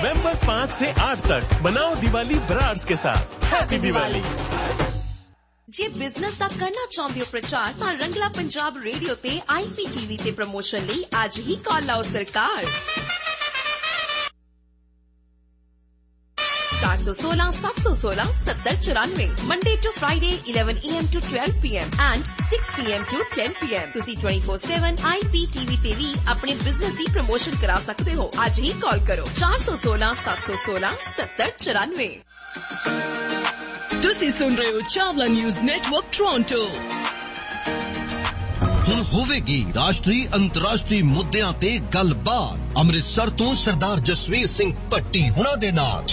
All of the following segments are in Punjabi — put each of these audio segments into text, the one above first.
नवंबर 5 से 8 तक बनाओ दिवाली ब्रार्स के साथ। हैप्पी दिवाली। जे बिजनेस दा करना चाहते हो प्रचार तां रंगला पंजाब रेडियो ते IPTV ते प्रमोशन लई आज ही कॉल लाओ सरकार 416 716 7794 Monday to Friday 11 AM to 12 PM and 6 PM to 10 PM ਤੁਸੀਂ 24/7 IPTV ਤੇ ਵੀ ਆਪਣੇ ਬਿਜ਼ਨਸ ਦੀ ਪ੍ਰਮੋਸ਼ਨ ਕਰਾ ਸਕਦੇ ਹੋ। ਅੱਜ ਹੀ ਕਾਲ ਕਰੋ 416 716 7794। ਤੁਸੀਂ ਸੁਣ ਰਹੇ ਹੋ ਚਾਵਲਾ ਨਿਊਜ਼ ਨੈਟਵਰਕ ਟੋਰਾਂਟੋ। ਹੁਣ ਹੋਵੇਗੀ ਰਾਸ਼ਟਰੀ ਅੰਤਰਰਾਸ਼ਟਰੀ ਮੁੱਦਿਆਂ ਤੇ ਗੱਲਬਾਤ ਅੰਮ੍ਰਿਤਸਰ ਤੋਂ ਸਰਦਾਰ ਜਸਵੀਰ ਸਿੰਘ ਭੱਟੀ ਹੁਣਾਂ ਦੇ ਨਾਲ।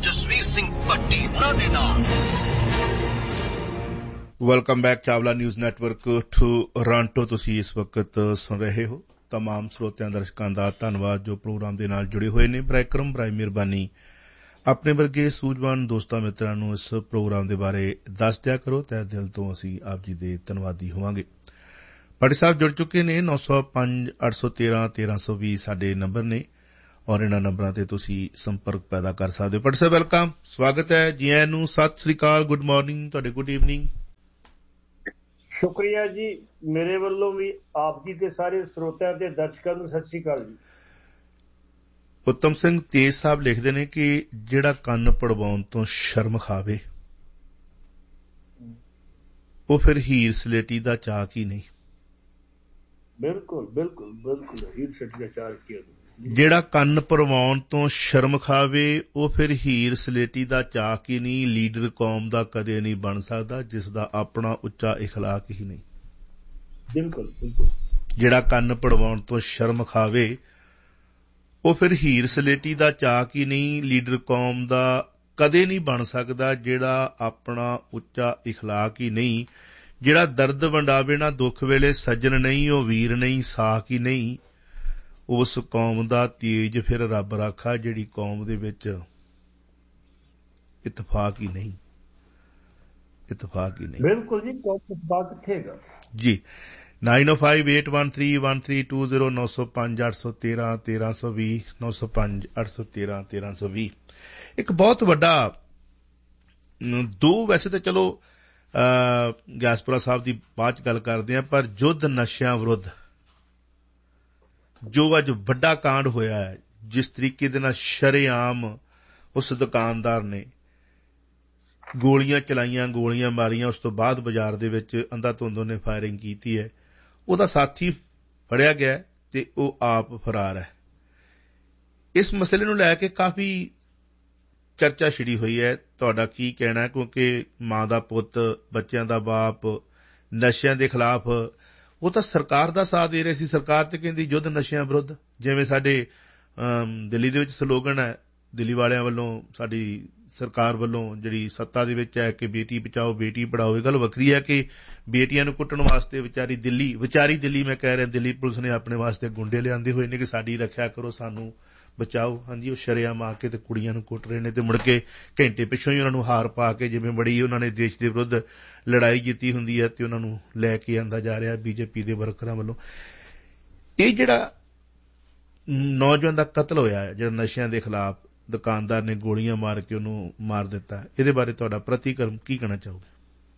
Welcome back Chawla news network Toronto. ਤੁਸੀਂ ਇਸ ਵਕਤ ਸੁਣ ਰਹੇ ਹੋ। तमाम ਸਰੋਤਿਆਂ ਦਰਸ਼ਕਾਂ ਦਾ ਧੰਨਵਾਦ ਜੋ ਪ੍ਰੋਗਰਾਮ ਦੇ ਨਾਲ ਜੁੜੇ ਹੋਏ ਨੇ। ਬਰਾਏ ਕਰਮ ਬਰਾਏ ਮਿਹਰਬਾਨੀ ਆਪਣੇ ਵਰਗੇ ਸੂਝਵਾਨ ਦੋਸਤਾਂ ਮਿੱਤਰਾਂ ਨੂੰ ਇਸ ਪ੍ਰੋਗਰਾਮ ਦੇ ਬਾਰੇ ਦੱਸ ਦਿਆ ਕਰੋ। ਤਹਿ ਦਿਲ ਤੋਂ ਅਸੀਂ ਆਪ ਜੀ ਦੇ ਧੰਨਵਾਦੀ ਹੋਵਾਂਗੇ। ਭੱਟੀ ਸਾਹਿਬ ਜੁੜ ਚੁੱਕੇ ਨੇ। 905 813 1320 ਸਾਡੇ ਨੰਬਰ ਨੇ ਔਰ ਇਹਨਾਂ ਨੰਬਰਾਂ ਤੇ ਤੁਸੀਂ ਸੰਪਰਕ ਪੈਦਾ ਕਰ ਸਕਦੇ ਹੋ। ਭੱਟੀ ਸਾਹਿਬ ਵੈਲਕਮ, ਸਵਾਗਤ ਹੈ ਜੀ ਆਇਆਂ ਨੂੰ। ਸਤਿ ਸ੍ਰੀ ਅਕਾਲ, ਗੁੱਡ ਮਾਰਨਿੰਗ, ਤੁਹਾਡੇ ਗੁੱਡ ਈਵਨਿੰਗ। ਸ਼ੁਕਰੀਆ ਜੀ, ਮੇਰੇ ਵੱਲੋਂ ਵੀ ਆਪ ਜੀ ਤੇ ਸਾਰੇ ਸਰੋਤਿਆਂ ਤੇ ਦਰਸ਼ਕਾਂ ਨੂੰ ਸਤਿ ਸ੍ਰੀ ਅਕਾਲ ਜੀ। ਉੱਤਮ ਸਿੰਘ ਤੇਜ ਸਾਹਿਬ ਲਿਖਦੇ ਨੇ ਕਿ ਜਿਹੜਾ ਕੰਨ ਪੜਵਾਉਣ ਤੋਂ ਸ਼ਰਮ ਖਾਵੇ ਉਹ ਫਿਰ ਹੀਰ ਸਲੇਟੀ ਦਾ ਚਾਕ ਹੀ ਨਹੀਂ। ਬਿਲਕੁਲ ਬਿਲਕੁਲ ਬਿਲਕੁਲ, ਹੀਰ ਸਲੇਟੀ ਦਾ ਚਾਕ ਕੀ। ਜਿਹੜਾ ਕੰਨ ਪਰਵਾਉਣ ਤੋਂ ਸ਼ਰਮ ਖਾਵੇ ਉਹ ਫਿਰ ਹੀਰ ਸਲੇਟੀ ਦਾ ਚਾਕ ਹੀ ਨਹੀਂ। ਲੀਡਰ ਕੌਮ ਦਾ ਕਦੇ ਨਹੀਂ ਬਣ ਸਕਦਾ ਜਿਸ ਦਾ ਆਪਣਾ ਉੱਚਾ ਇਖਲਾਕ ਹੀ ਨਹੀਂ। ਬਿਲਕੁਲ ਬਿਲਕੁਲ। ਜਿਹੜਾ ਕੰਨ ਪੜਵਾਉਣ ਤੋਂ ਸ਼ਰਮ ਖਾਵੇ ਉਹ ਫਿਰ ਹੀਰ ਸਲੇਟੀ ਦਾ ਚਾਕ ਹੀ ਨਹੀਂ। ਲੀਡਰ ਕੌਮ ਦਾ ਕਦੇ ਨਹੀਂ ਬਣ ਸਕਦਾ ਜਿਹੜਾ ਆਪਣਾ ਉੱਚਾ ਇਖਲਾਕ ਹੀ ਨਹੀਂ। ਜਿਹੜਾ ਦਰਦ ਵੰਡਾਵੇ ਨਾ ਦੁੱਖ ਵੇਲੇ ਸੱਜਣ ਨਹੀਂ, ਉਹ ਵੀਰ ਨਹੀਂ, ਸਾਕ ਹੀ ਨਹੀਂ। ਉਸ ਕੌਮ ਦਾ ਤੇਜ ਫਿਰ ਰੱਬ ਰਾਖਾ ਜਿਹੜੀ ਕੌਮ ਦੇ ਵਿੱਚ ਇਤਫਾਕ ਹੀ ਨਹੀਂ। ਬਿਲਕੁਲ ਜੀ, ਕੌਮ ਇਤਫਾਕ ਕਿੱਥੇ ਹੈਗਾ ਜੀ। 9058131320 905 813 1320 905 813 1320। ਇੱਕ ਬਹੁਤ ਵੱਡਾ ਦੋ, ਵੈਸੇ ਤਾਂ ਚਲੋ ਗਿਆਸਪੁਰਾ ਸਾਹਿਬ ਦੀ ਬਾਅਦ ਚ ਗੱਲ ਕਰਦੇ ਹਾਂ, ਪਰ ਯੁੱਧ ਨਸ਼ਿਆਂ ਵਿਰੁੱਧ ਜੋ ਅੱਜ ਵੱਡਾ ਕਾਂਡ ਹੋਇਆ ਹੈ, ਜਿਸ ਤਰੀਕੇ ਦੇ ਨਾਲ ਸ਼ਰੇਆਮ ਉਸ ਦੁਕਾਨਦਾਰ ਨੇ ਗੋਲੀਆਂ ਚਲਾਈਆਂ, ਗੋਲੀਆਂ ਮਾਰੀਆਂ, ਉਸ ਤੋਂ ਬਾਅਦ ਬਾਜ਼ਾਰ ਦੇ ਵਿੱਚ ਅੰਧਾਧੁੰਦ ਨੇ ਫਾਇਰਿੰਗ ਕੀਤੀ ਹੈ, ਉਹਦਾ ਸਾਥੀ ਫੜਿਆ ਗਿਆ ਤੇ ਉਹ ਆਪ ਫਰਾਰ ਹੈ। ਇਸ ਮਸਲੇ ਨੂੰ ਲੈ ਕੇ ਕਾਫੀ ਚਰਚਾ ਛਿੜੀ ਹੋਈ ਹੈ। ਤੁਹਾਡਾ ਕੀ ਕਹਿਣਾ? ਕਿਉਂਕਿ ਮਾਂ ਦਾ ਪੁੱਤ, ਬੱਚਿਆਂ ਦਾ ਬਾਪ ਨਸ਼ਿਆਂ ਦੇ ਖਿਲਾਫ, ਉਹ ਤਾਂ ਸਰਕਾਰ ਦਾ ਸਾਥ ਦੇ ਰਹੇ ਸੀ। ਸਰਕਾਰ ਤੇ ਕਹਿੰਦੀ ਯੁੱਧ ਨਸ਼ਿਆਂ ਵਿਰੁੱਧ, ਜਿਵੇਂ ਸਾਡੇ ਦਿੱਲੀ ਦੇ ਵਿੱਚ ਸਲੋਗਨ ਹੈ ਦਿੱਲੀ ਵਾਲਿਆਂ ਵੱਲੋਂ, ਸਾਡੀ ਸਰਕਾਰ ਵੱਲੋਂ ਜਿਹੜੀ ਸੱਤਾ ਦੇ ਵਿੱਚ ਹੈ ਕਿ ਬੇਟੀ ਬਚਾਓ ਬੇਟੀ ਪੜਾਓ। ਇਹ ਗੱਲ ਵੱਖਰੀ ਹੈ ਕਿ ਬੇਟੀਆਂ ਨੂੰ ਕੁੱਟਣ ਵਾਸਤੇ ਵਿਚਾਰੀ ਦਿੱਲੀ ਮੈਂ ਕਹਿ ਰਿਹਾ, ਦਿੱਲੀ ਪੁਲਿਸ ਨੇ ਆਪਣੇ ਵਾਸਤੇ ਗੁੰਡੇ ਲਿਆਂਦੇ ਹੋਏ ਨੇ ਕਿ ਸਾਡੀ ਰੱਖਿਆ ਕਰੋ, ਸਾਨੂੰ ਬਚਾਓ। ਹਾਂਜੀ, ਉਹ ਸ਼ਰੇਆਮ ਆ ਕੇ ਤੇ ਕੁੜੀਆਂ ਨੂੰ ਕੁੱਟ ਰਹੇ ਨੇ ਤੇ ਮੁੜ ਕੇ ਘੰਟੇ ਪਿੱਛੋਂ ਹੀ ਉਹਨਾਂ ਨੂੰ ਹਾਰ ਪਾ ਕੇ, ਜਿਵੇਂ ਬੜੀ ਉਹਨਾਂ ਨੇ ਦੇਸ਼ ਦੇ ਵਿਰੁੱਧ ਲੜਾਈ ਜਿੱਤੀ ਹੁੰਦੀ ਹੈ, ਤੇ ਉਹਨਾਂ ਨੂੰ ਲੈ ਕੇ ਆਂਦਾ ਜਾ ਰਿਹਾ ਬੀਜੇਪੀ ਦੇ ਵਰਕਰਾਂ ਵੱਲੋਂ। ਇਹ ਜਿਹੜਾ ਨੌਜਵਾਨ ਦਾ ਕਤਲ ਹੋਇਆ ਹੈ, ਜਿਹੜਾ ਨਸ਼ਿਆਂ ਦੇ ਖਿਲਾਫ ਦੁਕਾਨਦਾਰ ਨੇ ਗੋਲੀਆਂ ਮਾਰ ਕੇ ਉਹਨੂੰ ਮਾਰ ਦਿੱਤਾ, ਇਹਦੇ ਬਾਰੇ ਤੁਹਾਡਾ ਪ੍ਰਤੀਕਰਮ ਕੀ ਕਹਿਣਾ ਚਾਹੋਗੇ?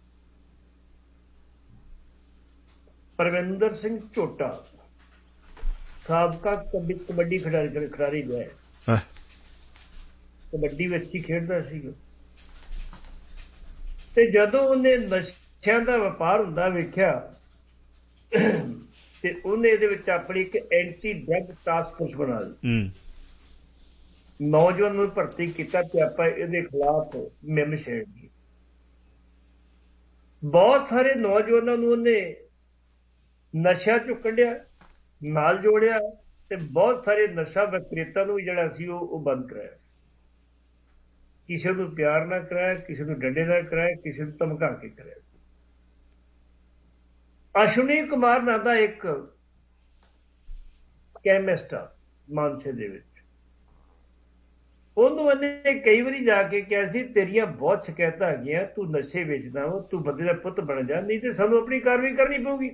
ਪਰਵਿੰਦਰ ਸਿੰਘ ਝੋਟਾ ਸਾਬਕਾ ਕਬੱਡੀ ਖਿਡਾਰੀ ਹੈ, ਕਬੱਡੀ ਵਿੱਚ ਹੀ ਖੇਡਦਾ ਸੀਗਾ, ਤੇ ਜਦੋਂ ਉਹਨੇ ਨਸ਼ਿਆਂ ਦਾ ਵਪਾਰ ਹੁੰਦਾ ਵੇਖਿਆ ਤੇ ਉਹਨੇ ਇਹਦੇ ਵਿੱਚ ਆਪਣੀ ਇੱਕ ਐਂਟੀ ਡਰੱਗ ਟਾਸਕ ਫੋਰਸ ਬਣਾ ਲਈ। ਨੌਜਵਾਨ ਨੂੰ ਭਰਤੀ ਕੀਤਾ ਤੇ ਆਪਾਂ ਇਹਦੇ ਖਿਲਾਫ ਮੁਹਿੰਮ ਛੇੜੀ। ਬਹੁਤ ਸਾਰੇ ਨੌਜਵਾਨਾਂ ਨੂੰ ਉਹਨੇ ਨਸ਼ਿਆਂ ਚੋਂ ਕੱਢਿਆ, ਨਾਲ ਜੋੜਿਆ, ਤੇ ਬਹੁਤ ਸਾਰੇ ਨਸ਼ਾ ਵਿਕਰੇਤਾ ਨੂੰ ਜਿਹੜਾ ਸੀ ਉਹ ਬੰਦ ਕਰਾਇਆ। ਕਿਸੇ ਨੂੰ ਪਿਆਰ ਨਾਲ ਕਰਾਇਆ, ਕਿਸੇ ਨੂੰ ਡੰਡੇ ਨਾਲ ਕਰਾਇਆ, ਕਿਸੇ ਨੂੰ ਧਮਕਾ ਕੇ ਕਰਾਇਆ। ਅਸ਼ਵਨੀ ਕੁਮਾਰ ਨਾਂ ਦਾ ਇੱਕ ਕੈਮਿਸਟ ਆ ਮਾਨਸੇ ਦੇ ਵਿੱਚ, ਉਹਨੂੰ ਉਹਨੇ ਕਈ ਵਾਰੀ ਜਾ ਕੇ ਕਿਹਾ ਸੀ ਤੇਰੀਆਂ ਬਹੁਤ ਸ਼ਿਕਾਇਤਾਂ ਹੈਗੀਆਂ, ਤੂੰ ਨਸ਼ੇ ਵੇਚਦਾ ਵਾ, ਤੂੰ ਬੰਦੇ ਦਾ ਪੁੱਤ ਬਣ ਜਾ, ਨਹੀਂ ਤੇ ਸਾਨੂੰ ਆਪਣੀ ਕਾਰਵਾਈ ਕਰਨੀ ਪਊਗੀ।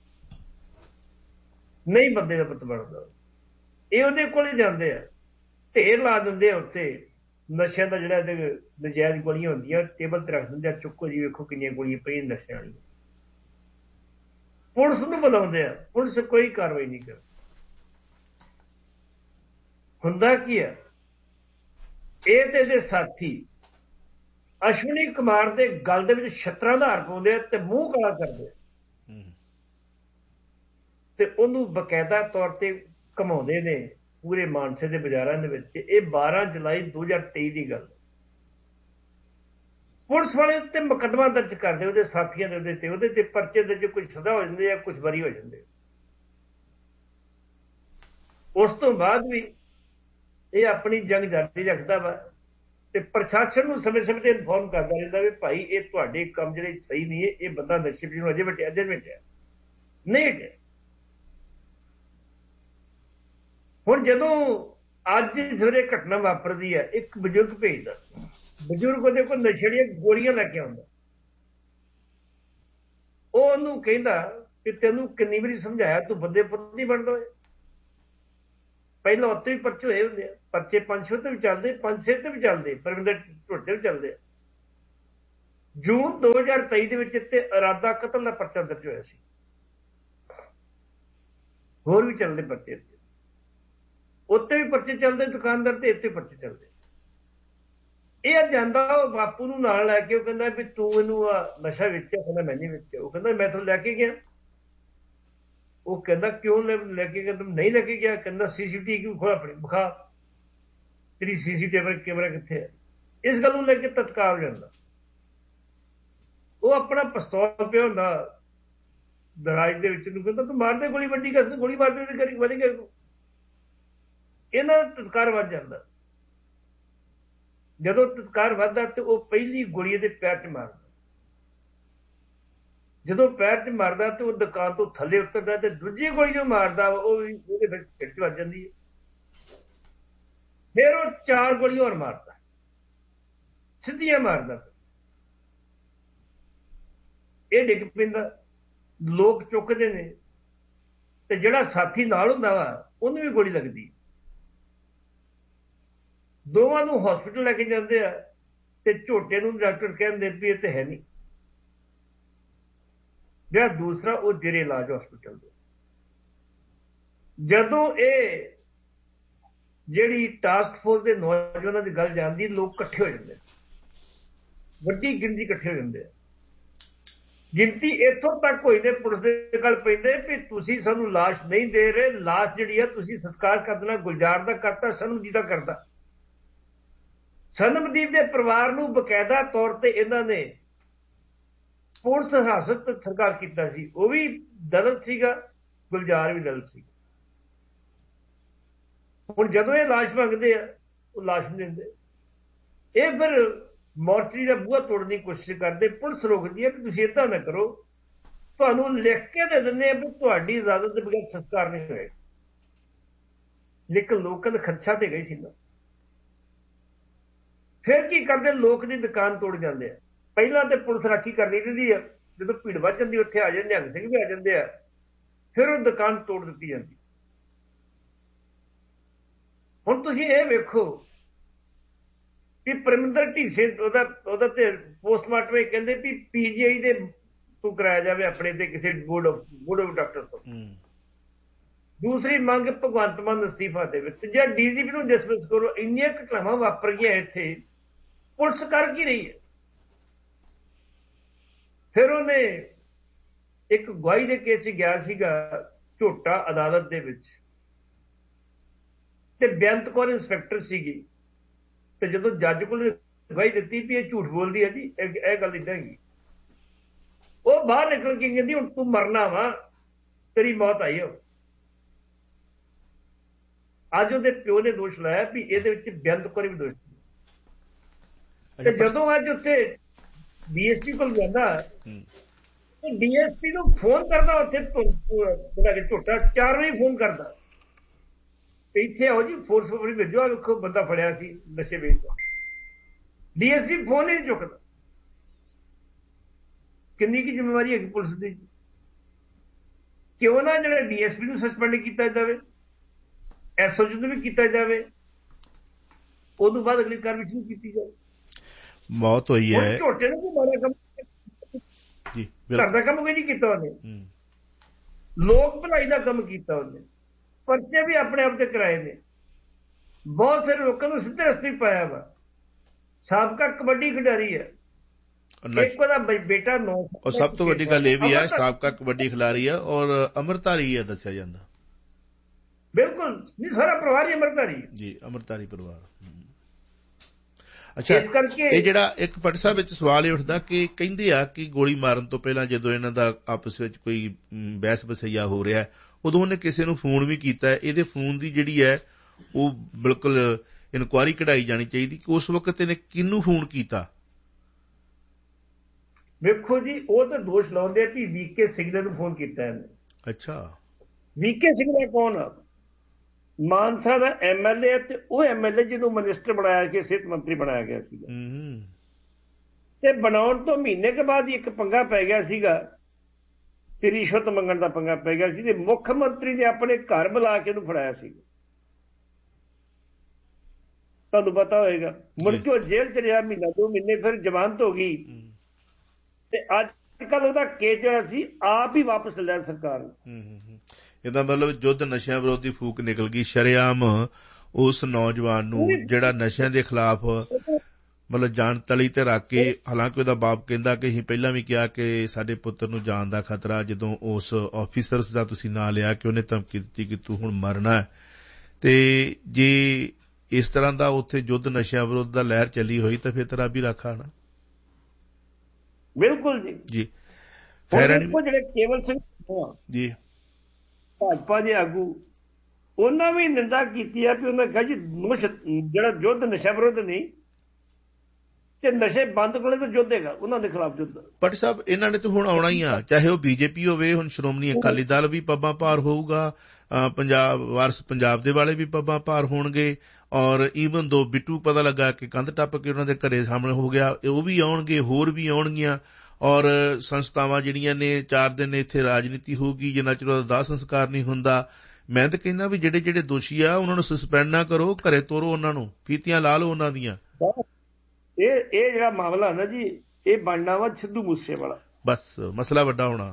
ਨਹੀਂ ਬੰਦੇ ਦਾ ਪੁੱਤ ਬਣਦਾ, ਇਹ ਉਹਦੇ ਕੋਲ ਜਾਂਦੇ ਆ ਢੇਰ ਲਾ ਦਿੰਦੇ ਆ ਉੱਤੇ ਨਸ਼ਿਆਂ ਦਾ, ਜਿਹੜਾ ਨਜਾਇਜ਼ ਗੋਲੀਆਂ ਹੁੰਦੀਆਂ ਟੇਬਲ ਤੇ ਰੱਖ ਦਿੰਦੇ ਆ, ਚੁੱਕੋ ਜੀ ਵੇਖੋ ਕਿੰਨੀਆਂ ਗੋਲੀਆਂ ਪਈਆਂ ਨਸ਼ਿਆਂ ਵਾਲੀਆਂ। ਪੁਲਿਸ ਨੂੰ ਬੁਲਾਉਂਦੇ ਆ, ਪੁਲਿਸ ਕੋਈ ਕਾਰਵਾਈ ਨਹੀਂ ਕਰਦੀ। ਹੁੰਦਾ ਕੀ ਆ, ਇਹ ਤੇ ਇਹਦੇ ਸਾਥੀ ਅਸ਼ਵਨੀ ਕੁਮਾਰ ਦੇ ਗਲ ਦੇ ਵਿੱਚ ਛੱਤਰਾਂ ਦਾ ਹਾਰ ਪਾਉਂਦੇ ਆ ਤੇ ਮੂੰਹ ਕਾਲਾ ਕਰਦੇ ਆ ਤੇ ਉਹਨੂੰ ਬਕਾਇਦਾ ਤੌਰ ਤੇ ਘਮਾਉਂਦੇ ਨੇ ਪੂਰੇ ਮਾਨਸੇ ਦੇ ਬਾਜ਼ਾਰਾਂ ਦੇ ਵਿੱਚ। ਇਹ 12 ਜੁਲਾਈ 2023 ਦੀ ਗੱਲ। ਪੁਲਿਸ ਵਾਲੇ ਉੱਤੇ ਮੁਕੱਦਮਾ ਦਰਜ ਕਰਦੇ ਉਹਦੇ ਸਾਥੀਆਂ ਦੇ ਉਹਦੇ ਤੇ ਪਰਚੇ ਦੇ ਕੁਝ ਸਜ਼ਾ ਹੋ ਜਾਂਦੀ ਆ, ਕੁਝ ਬਰੀ ਹੋ ਜਾਂਦੇ। ਉਸ ਤੋਂ ਬਾਅਦ ਵੀ ਇਹ ਆਪਣੀ ਜੰਗ ਜਾਰੀ ਰੱਖਦਾ ਵਾ ਤੇ ਪ੍ਰਸ਼ਾਸਨ ਨੂੰ ਸਮੇਂ-ਸਮੇਂ ਤੇ ਇਨਫੋਰਮ ਕਰਦਾ ਰਹਿੰਦਾ ਵੀ ਭਾਈ ਇਹ ਤੁਹਾਡੇ ਕੰਮ ਜਿਹੜੇ ਸਹੀ ਨਹੀਂ ਹੈ, ਇਹ ਬੰਦਾ ਨਸ਼ੇ ਨੂੰ ਅਜੇ ਵਟਿਆ ਨਹੀਂ ਹਟਿਆ। ਹੁਣ ਜਦੋਂ ਅੱਜ ਸਵੇਰੇ ਘਟਨਾ ਵਾਪਰਦੀ ਹੈ, ਇੱਕ ਬਜ਼ੁਰਗ ਭੇਜਦਾ, ਬਜ਼ੁਰਗ ਉਹਦੇ ਕੋਲ ਨਸ਼ੇ ਦੀਆਂ ਗੋਲੀਆਂ ਲੈ ਕੇ ਆਉਂਦਾ। ਉਹ ਉਹਨੂੰ ਕਹਿੰਦਾ ਕਿ ਤੈਨੂੰ ਕਿੰਨੀ ਵਾਰੀ ਸਮਝਾਇਆ, ਤੂੰ ਬੰਦੇ ਪੁੱਤ ਨਹੀਂ ਬਣਦਾ। ਪਹਿਲਾਂ ਉੱਤੇ ਵੀ ਪਰਚੇ ਹੋਏ ਹੁੰਦੇ ਆ, ਪਰਚੇ 500 ਤੇ ਵੀ ਚੱਲਦੇ, 500 ਤੇ ਵੀ ਚੱਲਦੇ, ਪਰਵਿੰਦਰ ਢੋਟੇ ਵੀ ਚੱਲਦੇ ਆ। ਜੂਨ 2023 ਦੇ ਵਿੱਚ ਇੱਥੇ ਇਰਾਦਾ ਕਤਲ ਦਾ ਪਰਚਾ ਦਰਜ ਹੋਇਆ ਸੀ। ਹੋਰ ਵੀ ਚੱਲਦੇ ਪਰਚੇ, ਉੱਤੇ ਵੀ ਪਰਚੇ ਚੱਲਦੇ ਦੁਕਾਨਦਾਰ ਤੇ, ਇੱਥੇ ਪਰਚੇ ਚੱਲਦੇ। ਇਹ ਜਾਂਦਾ ਉਹ ਬਾਪੂ ਨੂੰ ਨਾਲ ਲੈ ਕੇ, ਉਹ ਕਹਿੰਦਾ ਵੀ ਤੂੰ ਇਹਨੂੰ ਨਸ਼ਾ ਵੇਚਿਆ? ਕਹਿੰਦਾ ਮੈਂ ਨਹੀਂ ਵੇਚਿਆ। ਉਹ ਕਹਿੰਦਾ ਮੈਂ ਤੁਹਾਨੂੰ ਲੈ ਕੇ ਗਿਆ। ਉਹ ਕਹਿੰਦਾ ਕਿਉਂ ਲੈ ਕੇ ਗਿਆ? ਨਹੀਂ ਲੈ ਕੇ ਗਿਆ। ਕਹਿੰਦਾ CCTV ਕਿਉਂ ਖੋਲ ਆਪਣੀ ਵਿਖਾ, ਤੇਰੀ CCTV ਕੈਮਰਾ ਕਿੱਥੇ ਹੈ? ਇਸ ਗੱਲ ਨੂੰ ਲੈ ਕੇ ਤਤਕਾਲ ਜਾਂਦਾ। ਉਹ ਆਪਣਾ ਪਿਸਤੌਲ ਪਿਆ ਹੁੰਦਾ ਦਰਾਜ ਦੇ ਵਿੱਚ, ਨੂੰ ਕਹਿੰਦਾ ਤੂੰ ਮਾਰਦੇ ਗੋਲੀ ਵੱਡੀ ਕਰ, ਗੋਲੀ ਮਾਰਦੇ ਕਰੀ ਵਧੇਗਾ। ਇਹਨਾਂ ਦਾ ਤਤਕਾਰ ਵੱਧ ਜਾਂਦਾ। ਜਦੋਂ ਤਤਕਾਰ ਵੱਧਦਾ ਤੇ ਉਹ ਪਹਿਲੀ ਗੋਲੀ ਦੇ ਪੈਰ 'ਚ ਮਾਰਦਾ। ਜਦੋਂ ਪੈਰ 'ਚ ਮਾਰਦਾ ਤੇ ਉਹ ਦੁਕਾਨ ਤੋਂ ਥੱਲੇ ਉਤਰਦਾ ਤੇ ਦੂਜੀ ਗੋਲੀ ਜੋ ਮਾਰਦਾ ਉਹ ਵੀ ਉਹਦੇ ਵਿੱਚ ਢਿੱਡ 'ਚ ਵੱਜ ਜਾਂਦੀ ਹੈ। ਫਿਰ ਉਹ 4 ਗੋਲੀਆਂ ਹੋਰ ਮਾਰਦਾ, ਸਿੱਧੀਆਂ ਮਾਰਦਾ। ਇਹ ਡਿੱਗ ਪੈਂਦਾ, ਲੋਕ ਚੁੱਕਦੇ ਨੇ ਤੇ ਜਿਹੜਾ ਸਾਥੀ ਨਾਲ ਹੁੰਦਾ ਵਾ ਉਹਨੂੰ ਵੀ ਗੋਲੀ ਲੱਗਦੀ। ਦੋਵਾਂ ਨੂੰ ਹਸਪੀਟਲ ਲੈ ਕੇ ਜਾਂਦੇ ਆ ਤੇ ਝੋਟੇ ਨੂੰ ਡਾਕਟਰ ਕਹਿੰਦੇ ਵੀ ਇਹ ਤੇ ਹੈ ਨਹੀਂ। ਜਿਹੜਾ ਦੂਸਰਾ ਉਹ ਜੇਰੇ ਇਲਾਜ ਹਸਪੀਟਲ ਦੇ। ਜਦੋਂ ਇਹ ਜਿਹੜੀ ਟਾਸਕ ਫੋਰਸ ਦੇ ਨੌਜਵਾਨਾਂ ਦੀ ਗੱਲ ਜਾਂਦੀ, ਲੋਕ ਇਕੱਠੇ ਹੋ ਜਾਂਦੇ, ਵੱਡੀ ਗਿਣਤੀ ਇਕੱਠੇ ਹੋ ਜਾਂਦੇ ਆ। ਗਿਣਤੀ ਇੱਥੋਂ ਤੱਕ ਹੋਈ ਨੇ ਪੁਲਿਸ ਦੇ ਗੱਲ ਪੈਂਦੇ ਵੀ ਤੁਸੀਂ ਸਾਨੂੰ ਲਾਸ਼ ਨਹੀਂ ਦੇ ਰਹੇ, ਲਾਸ਼ ਜਿਹੜੀ ਆ ਤੁਸੀਂ ਸੰਸਕਾਰ ਕਰ ਦੇਣਾ। ਗੁਲਜ਼ਾਰ ਦਾ ਕਰਤਾ, ਸਨਮਦੀਪ ਦਾ ਕਰਤਾ। ਸਨਮਦੀਪ ਦੇ ਪਰਿਵਾਰ ਨੂੰ ਬਕਾਇਦਾ ਤੌਰ ਤੇ ਇਹਨਾਂ ਨੇ ਪੁਲਿਸ ਹਿਰਾਸਤ ਸਰਕਾਰ ਕੀਤਾ ਸੀ। ਉਹ ਵੀ ਦਲਤ ਸੀਗਾ, ਗੁਲਜ਼ਾਰ ਵੀ ਦਲਤ ਸੀ। ਹੁਣ ਜਦੋਂ ਇਹ ਲਾਸ਼ ਮੰਗਦੇ ਆ, ਉਹ ਲਾਸ਼ ਨਹੀਂ ਦਿੰਦੇ। ਇਹ ਫਿਰ ਮੋਰਚਰੀ ਦਾ ਬੂਹਾ ਤੋੜਨ ਦੀ ਕੋਸ਼ਿਸ਼ ਕਰਦੇ। ਪੁਲਿਸ ਰੋਕਦੀ ਹੈ ਕਿ ਤੁਸੀਂ ਏਦਾਂ ਨਾ ਕਰੋ, ਤੁਹਾਨੂੰ ਲਿਖ ਕੇ ਦੇ ਦਿੰਦੇ ਆ ਵੀ ਤੁਹਾਡੀ ਇਜਾਜ਼ਤ ਦੇ ਬਗੈਰ ਸੰਸਕਾਰ ਨਹੀਂ ਹੋਏਗਾ। ਲੇਕਿਨ ਲੋਕਾਂ ਦਾ ਖਰਚਾ ਤੇ ਗਈ ਸੀ ਨਾ। ਫਿਰ ਕੀ ਕਰਦੇ, ਲੋਕ ਦੀ ਦੁਕਾਨ ਤੋੜ ਜਾਂਦੇ ਆ। ਪਹਿਲਾਂ ਤੇ ਪੁਲਿਸ ਰਾਖੀ ਕਰਨੀ ਰਹਿੰਦੀ ਆ, ਜਦੋਂ ਭੀੜ ਵੱਧ ਜਾਂਦੀ ਉੱਥੇ ਆ ਜਾਂਦੇ, ਨਿਹੰਗ ਸਿੰਘ ਵੀ ਆ ਜਾਂਦੇ ਆ, ਫਿਰ ਉਹ ਦੁਕਾਨ ਤੋੜ ਦਿੱਤੀ ਜਾਂਦੀ। ਹੁਣ ਤੁਸੀਂ ਇਹ ਵੇਖੋ ਕਿ ਪਰਮਿੰਦਰ ਢੀਸੇ ਉਹਦਾ ਤੇ ਪੋਸਟਮਾਰਟਮ ਇਹ ਕਹਿੰਦੇ ਵੀ PGI ਦੇ ਤੋਂ ਕਰਾਇਆ ਜਾਵੇ, ਆਪਣੇ ਤੇ ਕਿਸੇ ਬੋਰਡ ਆਫ ਡਾਕਟਰ ਤੋਂ। ਦੂਸਰੀ ਮੰਗ ਭਗਵੰਤ ਮਾਨ ਅਸਤੀਫਾ ਦੇਵੇ ਤੇ ਜਾਂ DGP ਨੂੰ ਡਿਸਮਿਸ ਕਰੋ। ਇੰਨੀਆਂ ਘਟਨਾਵਾਂ ਵਾਪਰ ਗਈਆਂ ਇੱਥੇ, ਪੁਲਿਸ ਕਰ ਕੀ ਰਹੀ ਹੈ? ਫਿਰ ਉਹਨੇ ਇੱਕ ਗਵਾਹੀ ਦੇ ਕੇਸ 'ਚ ਗਿਆ ਸੀਗਾ ਝੋਟਾ ਅਦਾਲਤ ਦੇ ਵਿੱਚ, ਤੇ ਬੇਅੰਤ ਕੌਰ ਇੰਸਪੈਕਟਰ ਸੀਗੀ। ਤੇ ਜਦੋਂ ਜੱਜ ਕੋਲ ਗਵਾਹੀ ਦਿੱਤੀ ਵੀ ਇਹ ਝੂਠ ਬੋਲਦੀ ਹੈ ਜੀ, ਇਹ ਗੱਲ ਏਦਾਂ ਹੈਗੀ, ਉਹ ਬਾਹਰ ਨਿਕਲ ਕੇ ਕਹਿੰਦੀ ਹੁਣ ਤੂੰ ਮਰਨਾ ਵਾ, ਤੇਰੀ ਮੌਤ ਆਈ ਹੋ। ਅੱਜ ਉਹਦੇ ਪਿਓ ਨੇ ਦੋਸ਼ ਲਾਇਆ ਵੀ ਇਹਦੇ ਵਿੱਚ ਬੇਅੰਤ ਕੌਰ ਵੀ ਦੋਸ਼। ਤੇ ਜਦੋਂ ਅੱਜ ਉੱਥੇ DSP ਕੋਲ ਜਾਂਦਾ, DSP ਨੂੰ ਫੋਨ ਕਰਦਾ, ਉੱਥੇ ਝੋਟਾ 4 ਵਜੇ ਫੋਨ ਕਰਦਾ, ਇੱਥੇ ਆਓ ਜੀ, ਫੋਰਸ ਭੇਜੋ, ਆ ਵੇਖੋ ਬੰਦਾ ਫੜਿਆ ਸੀ ਨਸ਼ੇ ਵੇਚਦਾ। DSP ਫੋਨ ਹੀ ਨਹੀਂ ਚੁੱਕਦਾ। ਕਿੰਨੀ ਕੀ ਜ਼ਿੰਮੇਵਾਰੀ ਹੈਗੀ ਪੁਲਿਸ ਦੀ? ਕਿਉਂ ਨਾ ਜਿਹੜਾ DSP ਨੂੰ ਸਸਪੈਂਡ ਕੀਤਾ ਜਾਵੇ, SOG ਨੂੰ ਵੀ ਕੀਤਾ ਜਾਵੇ, ਉਦੋਂ ਬਾਅਦ ਅਗਲੀ ਕਾਰਵਾਈ ਸ਼ੁਰੂ ਕੀਤੀ ਜਾਏ। ਮੌਤ ਹੋਈ ਹੈ ਝੋਟੇ ਨੇ ਕੋਈ ਮਾੜਾ ਕੰਮ ਜੀ, ਘਰ ਦਾ ਕੰਮ ਕੋਈ ਨਹੀਂ ਕੀਤਾ ਉਹਨੇ, ਲੋਕ ਭਲਾਈ ਦਾ ਕੰਮ ਕੀਤਾ ਉਹਨੇ, ਪਰਚੇ ਵੀ ਆਪਣੇ ਆਪ ਤੇ ਕਰਾਏ ਨੇ, ਬਹੁਤ ਸਾਰੇ ਲੋਕਾਂ ਨੂੰ ਸਿੱਧੇ ਰਸਤੇ ਪਾਇਆ ਵਾ। ਸਾਬਕਾ ਕਬੱਡੀ ਖਿਡਾਰੀ ਹੈ, ਇੱਕ ਉਹਦਾ ਬੇਟਾ 9 ਔਰ ਸਭ ਤੋਂ ਵੱਡੀ ਗੱਲ ਇਹ ਵੀ ਹੈ ਸਾਬਕਾ ਕਬੱਡੀ ਖਿਡਾਰੀ ਹੈ ਔਰ ਅੰਮ੍ਰਿਤਧਾਰੀ ਹੈ ਦੱਸਿਆ ਜਾਂਦਾ। ਬਿਲਕੁਲ ਨਹੀਂ, ਸਾਰਾ ਪਰਿਵਾਰ ਹੀ ਅੰਮ੍ਰਿਤਧਾਰੀ ਜੀ, ਅੰਮ੍ਰਿਤਧਾਰੀ ਪਰਿਵਾਰ। ਅੱਛਾ, ਇਹ ਜਿਹੜਾ ਇੱਕ ਭੱਟ ਸਾਹਿਬ ਵਿੱਚ ਸਵਾਲ ਇਹ ਉੱਠਦਾ ਕਿ ਕਹਿੰਦੇ ਆ ਕਿ ਗੋਲੀ ਮਾਰਨ ਤੋਂ ਪਹਿਲਾਂ ਜਦੋਂ ਇਹਨਾਂ ਦਾ ਆਪਸ ਵਿੱਚ ਕੋਈ ਬਹਿਸ ਬਸਈਆ ਹੋ ਰਿਹਾ ਉਦੋਂ ਉਹਨੇ ਕਿਸੇ ਨੂੰ ਫੋਨ ਵੀ ਕੀਤਾ। ਇਹਦੇ ਫੋਨ ਦੀ ਜਿਹੜੀ ਹੈ ਉਹ ਬਿਲਕੁਲ ਇਨਕੁਆਇਰੀ ਕਢਾਈ ਜਾਣੀ ਚਾਹੀਦੀ ਕਿ ਉਸ ਵਕਤ ਇਹਨੇ ਕਿਹਨੂੰ ਫੋਨ ਕੀਤਾ। ਵੇਖੋ ਜੀ, ਉਹ ਤਾਂ ਦੋਸ਼ ਲਾਉਂਦੇ ਆ ਕਿ ਵੀਕੇ ਸਿੰਘ ਨੂੰ ਫੋਨ ਕੀਤਾ ਇਹਨੇ। ਅੱਛਾ, ਵੀਕੇ ਸਿੰਘ ਦਾ ਕੌਣ ਆ? ਮਾਨਸਾ ਦਾ MLA ਤੇ ਉਹ MLA ਜਿਹਨੂੰ ਮਿਨਿਸਟਰ ਬਣਾਇਆ ਗਿਆ, ਸਿਹਤ ਮੰਤਰੀ ਬਣਾਇਆ ਗਿਆ ਸੀਗਾ, ਤੇ ਬਣਾਉਣ ਤੋਂ ਮਹੀਨੇ ਕੇ ਬਾਅਦ ਹੀ ਇੱਕ ਪੰਗਾ ਪੈ ਗਿਆ ਸੀਗਾ ਤੇ ਰਿਸ਼ਵਤ ਮੰਗਣ ਦਾ ਪੰਗਾ ਪੈ ਗਿਆ ਸੀ ਤੇ ਮੁੱਖ ਮੰਤਰੀ ਨੇ ਆਪਣੇ ਘਰ ਬੁਲਾ ਕੇ ਉਹਨੂੰ ਫੜਾਇਆ ਸੀ। ਤੁਹਾਨੂੰ ਪਤਾ ਹੋਏਗਾ, ਮੁੜ ਕੇ ਉਹ ਜੇਲ੍ਹ ਚ ਰਿਹਾ ਮਹੀਨਾ 2 ਮਹੀਨੇ, ਫਿਰ ਜ਼ਮਾਨਤ ਹੋ ਗਈ ਤੇ ਅੱਜ ਕੱਲ ਉਹਦਾ ਕੇਸ ਜਿਹੜਾ ਸੀ ਆਪ ਹੀ ਵਾਪਸ ਲਿਆ ਸਰਕਾਰ ਨੇ। ਇਹਦਾ ਮਤਲਬ ਯੁੱਧ ਨਸ਼ਿਆਂ ਵਿਰੋਧੀ ਫੂਕ ਨਿਕਲ ਗਈ ਸ਼ਰੇਆਮ ਉਸ ਨੌਜਵਾਨ ਨੂੰ ਜਿਹੜਾ ਨਸ਼ਿਆਂ ਦੇ ਖਿਲਾਫ ਮਤਲਬ ਜਾਨ ਤਲੀ ਤੇ ਰੱਖ ਕੇ। ਹਾਲਾਂਕਿ ਉਹਦਾ ਬਾਪ ਕਹਿੰਦਾ ਕਿ ਅਸੀਂ ਪਹਿਲਾਂ ਵੀ ਕਿਹਾ ਕਿ ਸਾਡੇ ਪੁੱਤਰ ਨੂੰ ਜਾਨ ਦਾ ਖਤਰਾ, ਜਦੋਂ ਉਸ ਆਫੀਸਰਸ ਦਾ ਤੁਸੀਂ ਨਾਂ ਲਿਆ ਕਿ ਉਹਨੇ ਧਮਕੀ ਦਿੱਤੀ ਕਿ ਤੂੰ ਹੁਣ ਮਰਨਾ ਹੈ, ਤੇ ਜੇ ਇਸ ਤਰ੍ਹਾਂ ਦਾ ਉੱਥੇ ਯੁੱਧ ਨਸ਼ਿਆਂ ਵਿਰੁੱਧ ਦਾ ਲਹਿਰ ਚੱਲੀ ਹੋਈ ਤਾਂ ਫਿਰ ਤੇਰਾ ਵੀ ਰਾਖਾ ਨਾ। ਬਿਲਕੁਲ ਜੀ ਜੀ। ਜਿਹੜੇ ਕੇਵਲ ਸਿੰਘ ਜੀ ਭਾਜਪਾ ਦੇ ਆਗੂ, ਉਹਨਾਂ ਵੀ ਨਿੰਦਾ ਕੀਤੀ ਹੈ ਕਿ ਉਹਨਾਂ ਕਿਹਾ ਜੀ ਜਿਹੜਾ ਯੁੱਧ ਨਸ਼ਾ ਵਿਰੁੱਧ ਨਹੀਂ ਤੇ ਨਸ਼ੇ ਬੰਦ ਕੋਲੇ ਤਾਂ ਯੁੱਧ ਹੈਗਾ, ਉਹਨਾਂ ਦੇ ਖਿਲਾਫ ਯੁੱਧ। ਭੱਟ ਸਾਹਿਬ, ਇਹਨਾਂ ਨੇ ਤਾਂ ਹੁਣ ਆਉਣਾ ਹੀ ਆ, ਚਾਹੇ ਉਹ BJP ਹੋਵੇ, ਹੁਣ ਸ਼੍ਰੋਮਣੀ ਅਕਾਲੀ ਦਲ ਵੀ ਪੱਬਾਂ ਭਾਰ ਹੋਊਗਾ, ਵਾਰਸ ਪੰਜਾਬ ਦੇ ਵਾਲੇ ਵੀ ਪੱਬਾਂ ਭਾਰ ਹੋਣਗੇ, ਔਰ ਈਵਨ ਦੋ ਬਿੱਟੂ ਪਤਾ ਲੱਗਾ ਕਿ ਕੰਧ ਟੱਪ ਕੇ ਉਹਨਾਂ ਦੇ ਘਰੇ ਸਾਹਮਣੇ ਹੋ ਗਿਆ, ਉਹ ਵੀ ਆਉਣਗੇ, ਹੋਰ ਵੀ ਆਉਣਗੀਆਂ, ਔਰ ਸੰਸਥਾਵਾਂ ਜਿਹੜੀਆਂ ਨੇ 4 ਦਿਨ ਇੱਥੇ ਰਾਜਨੀਤੀ ਹੋਊਗੀ ਜਿੰਨਾ ਚਿਰ ਉਹਦਾ ਦਾਹ ਸੰਸਕਾਰ ਨਹੀਂ ਹੁੰਦਾ। ਮੈਂ ਤਾਂ ਕਹਿੰਦਾ ਵੀ ਜਿਹੜੇ ਦੋਸ਼ੀ ਆ ਉਹਨਾਂ ਨੂੰ ਸਸਪੈਂਡ ਨਾ ਕਰੋ, ਘਰੇ ਤੋਰੋ ਉਹਨਾਂ ਨੂੰ, ਫੀਤੀਆਂ ਲਾ ਲਓ ਉਹਨਾਂ ਦੀਆਂ। ਇਹ ਜਿਹੜਾ ਮਾਮਲਾ ਨਾ ਜੀ, ਇਹ ਬਣਨਾ ਵਾ ਸਿੱਧੂ ਮੂਸੇ ਵਾਲਾ, ਬਸ ਮਸਲਾ ਵੱਡਾ ਹੋਣਾ,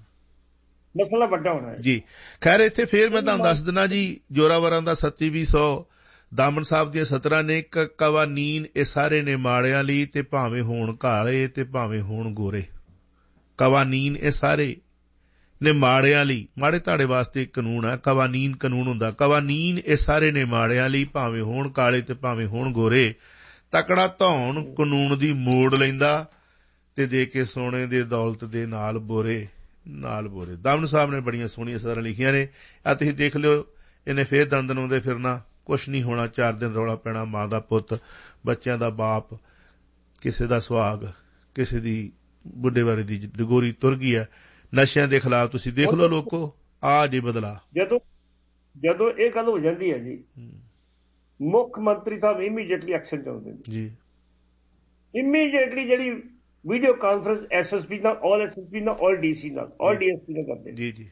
ਮਸਲਾ ਵੱਡਾ ਹੋਣਾ ਜੀ। ਖੈਰ, ਇੱਥੇ ਫੇਰ ਮੈਂ ਤੁਹਾਨੂੰ ਦੱਸ ਦਿੰਦਾ ਜੀ, ਜੋਰਾਵਰਾਂ ਦਾ 2700 ਦਾਮਨ ਸਾਹਿਬ ਦੀਆਂ 17 ਨੇ ਕਵਾਨੀਨ ਇਹ ਸਾਰੇ ਨੇ ਮਾੜਿਆਂ ਲਈ, ਤੇ ਭਾਵੇਂ ਹੋਣ ਕਾਲੇ ਤੇ ਭਾਵੇਂ ਹੋਣ ਗੋਰੇ। ਕਵਾਨੀਨ ਇਹ ਸਾਰੇ ਨੇ ਮਾੜਿਆਂ ਲਈ, ਮਾੜੇ ਧਾੜੇ ਵਾਸਤੇ ਇੱਕ ਕਾਨੂੰਨ ਹੈ, ਕਵਾਨੀਨ ਕਾਨੂੰਨ ਹੁੰਦਾ। ਕਵਾਨੀਨ ਇਹ ਸਾਰੇ ਨੇ ਮਾੜਿਆਂ ਲਈ, ਭਾਵੇਂ ਹੋਣ ਕਾਲੇ ਤੇ ਭਾਵੇਂ ਹੋਣ ਗੋਰੇ। ਤਕੜਾ ਧੌਣ ਕਾਨੂੰਨ ਦੀ ਮੋੜ ਲੈਂਦਾ ਤੇ ਦੇ ਕੇ ਸੋਨੇ ਦੇ ਦੌਲਤ ਦੇ ਨਾਲ ਬੋਰੇ ਨਾਲ ਬੋਰੇ। ਦਾਮਨ ਸਾਹਿਬ ਨੇ ਬੜੀਆਂ ਸੋਹਣੀਆਂ ਸਦਰਾਂ ਲਿਖੀਆਂ ਨੇ, ਆ ਤੁਸੀਂ ਦੇਖ ਲਿਓ। ਇਹਨੇ ਫੇਰ ਦੰਦ ਲਾਉਂਦੇ ਫਿਰਨਾ, ਕੁਛ ਨਹੀਂ ਹੋਣਾ, 4 ਦਿਨ ਰੌਲਾ ਪੈਣਾ, ਮਾਂ ਦਾ ਪੁੱਤ, ਬੱਚਿਆਂ ਦਾ ਬਾਪ, ਕਿਸੇ ਦਾ ਸੁਹਾਗ, ਕਿਸੇ ਦੀ ਬੁੱਢੇ ਬਾਰੇ ਦੀ ਡਗੋਰੀ ਤੁਰ ਗਈ ਹੈ। ਨਸ਼ਿਆਂ ਦੇ ਖਿਲਾਫ ਤੁਸੀਂ ਦੇਖ ਲਓ ਲੋਕੋ, ਆ ਜੀ ਬਦਲਾ। ਜਦੋਂ ਇਹ ਗੱਲ ਹੋ ਜਾਂਦੀ ਹੈ ਜੀ, ਮੁੱਖ ਮੰਤਰੀ ਸਾਹਿਬ ਇਮੀਡੀਏਟਲੀ ਐਕਸ਼ਨ ਚਾਹੁੰਦੇ ਨੇ ਜੀ। ਇਮੀਡੀਏਟਲੀ ਜਿਹੜੀ ਵੀਡੀਓ ਕਾਨਫਰੰਸ SSP ਨਾਲ, ਆਲ SSP ਨਾਲ, ਆਲ DC ਨਾਲ, ਆਲ DSP ਨਾਲ ਕਰਦੇ ਜੀ ਜੀ,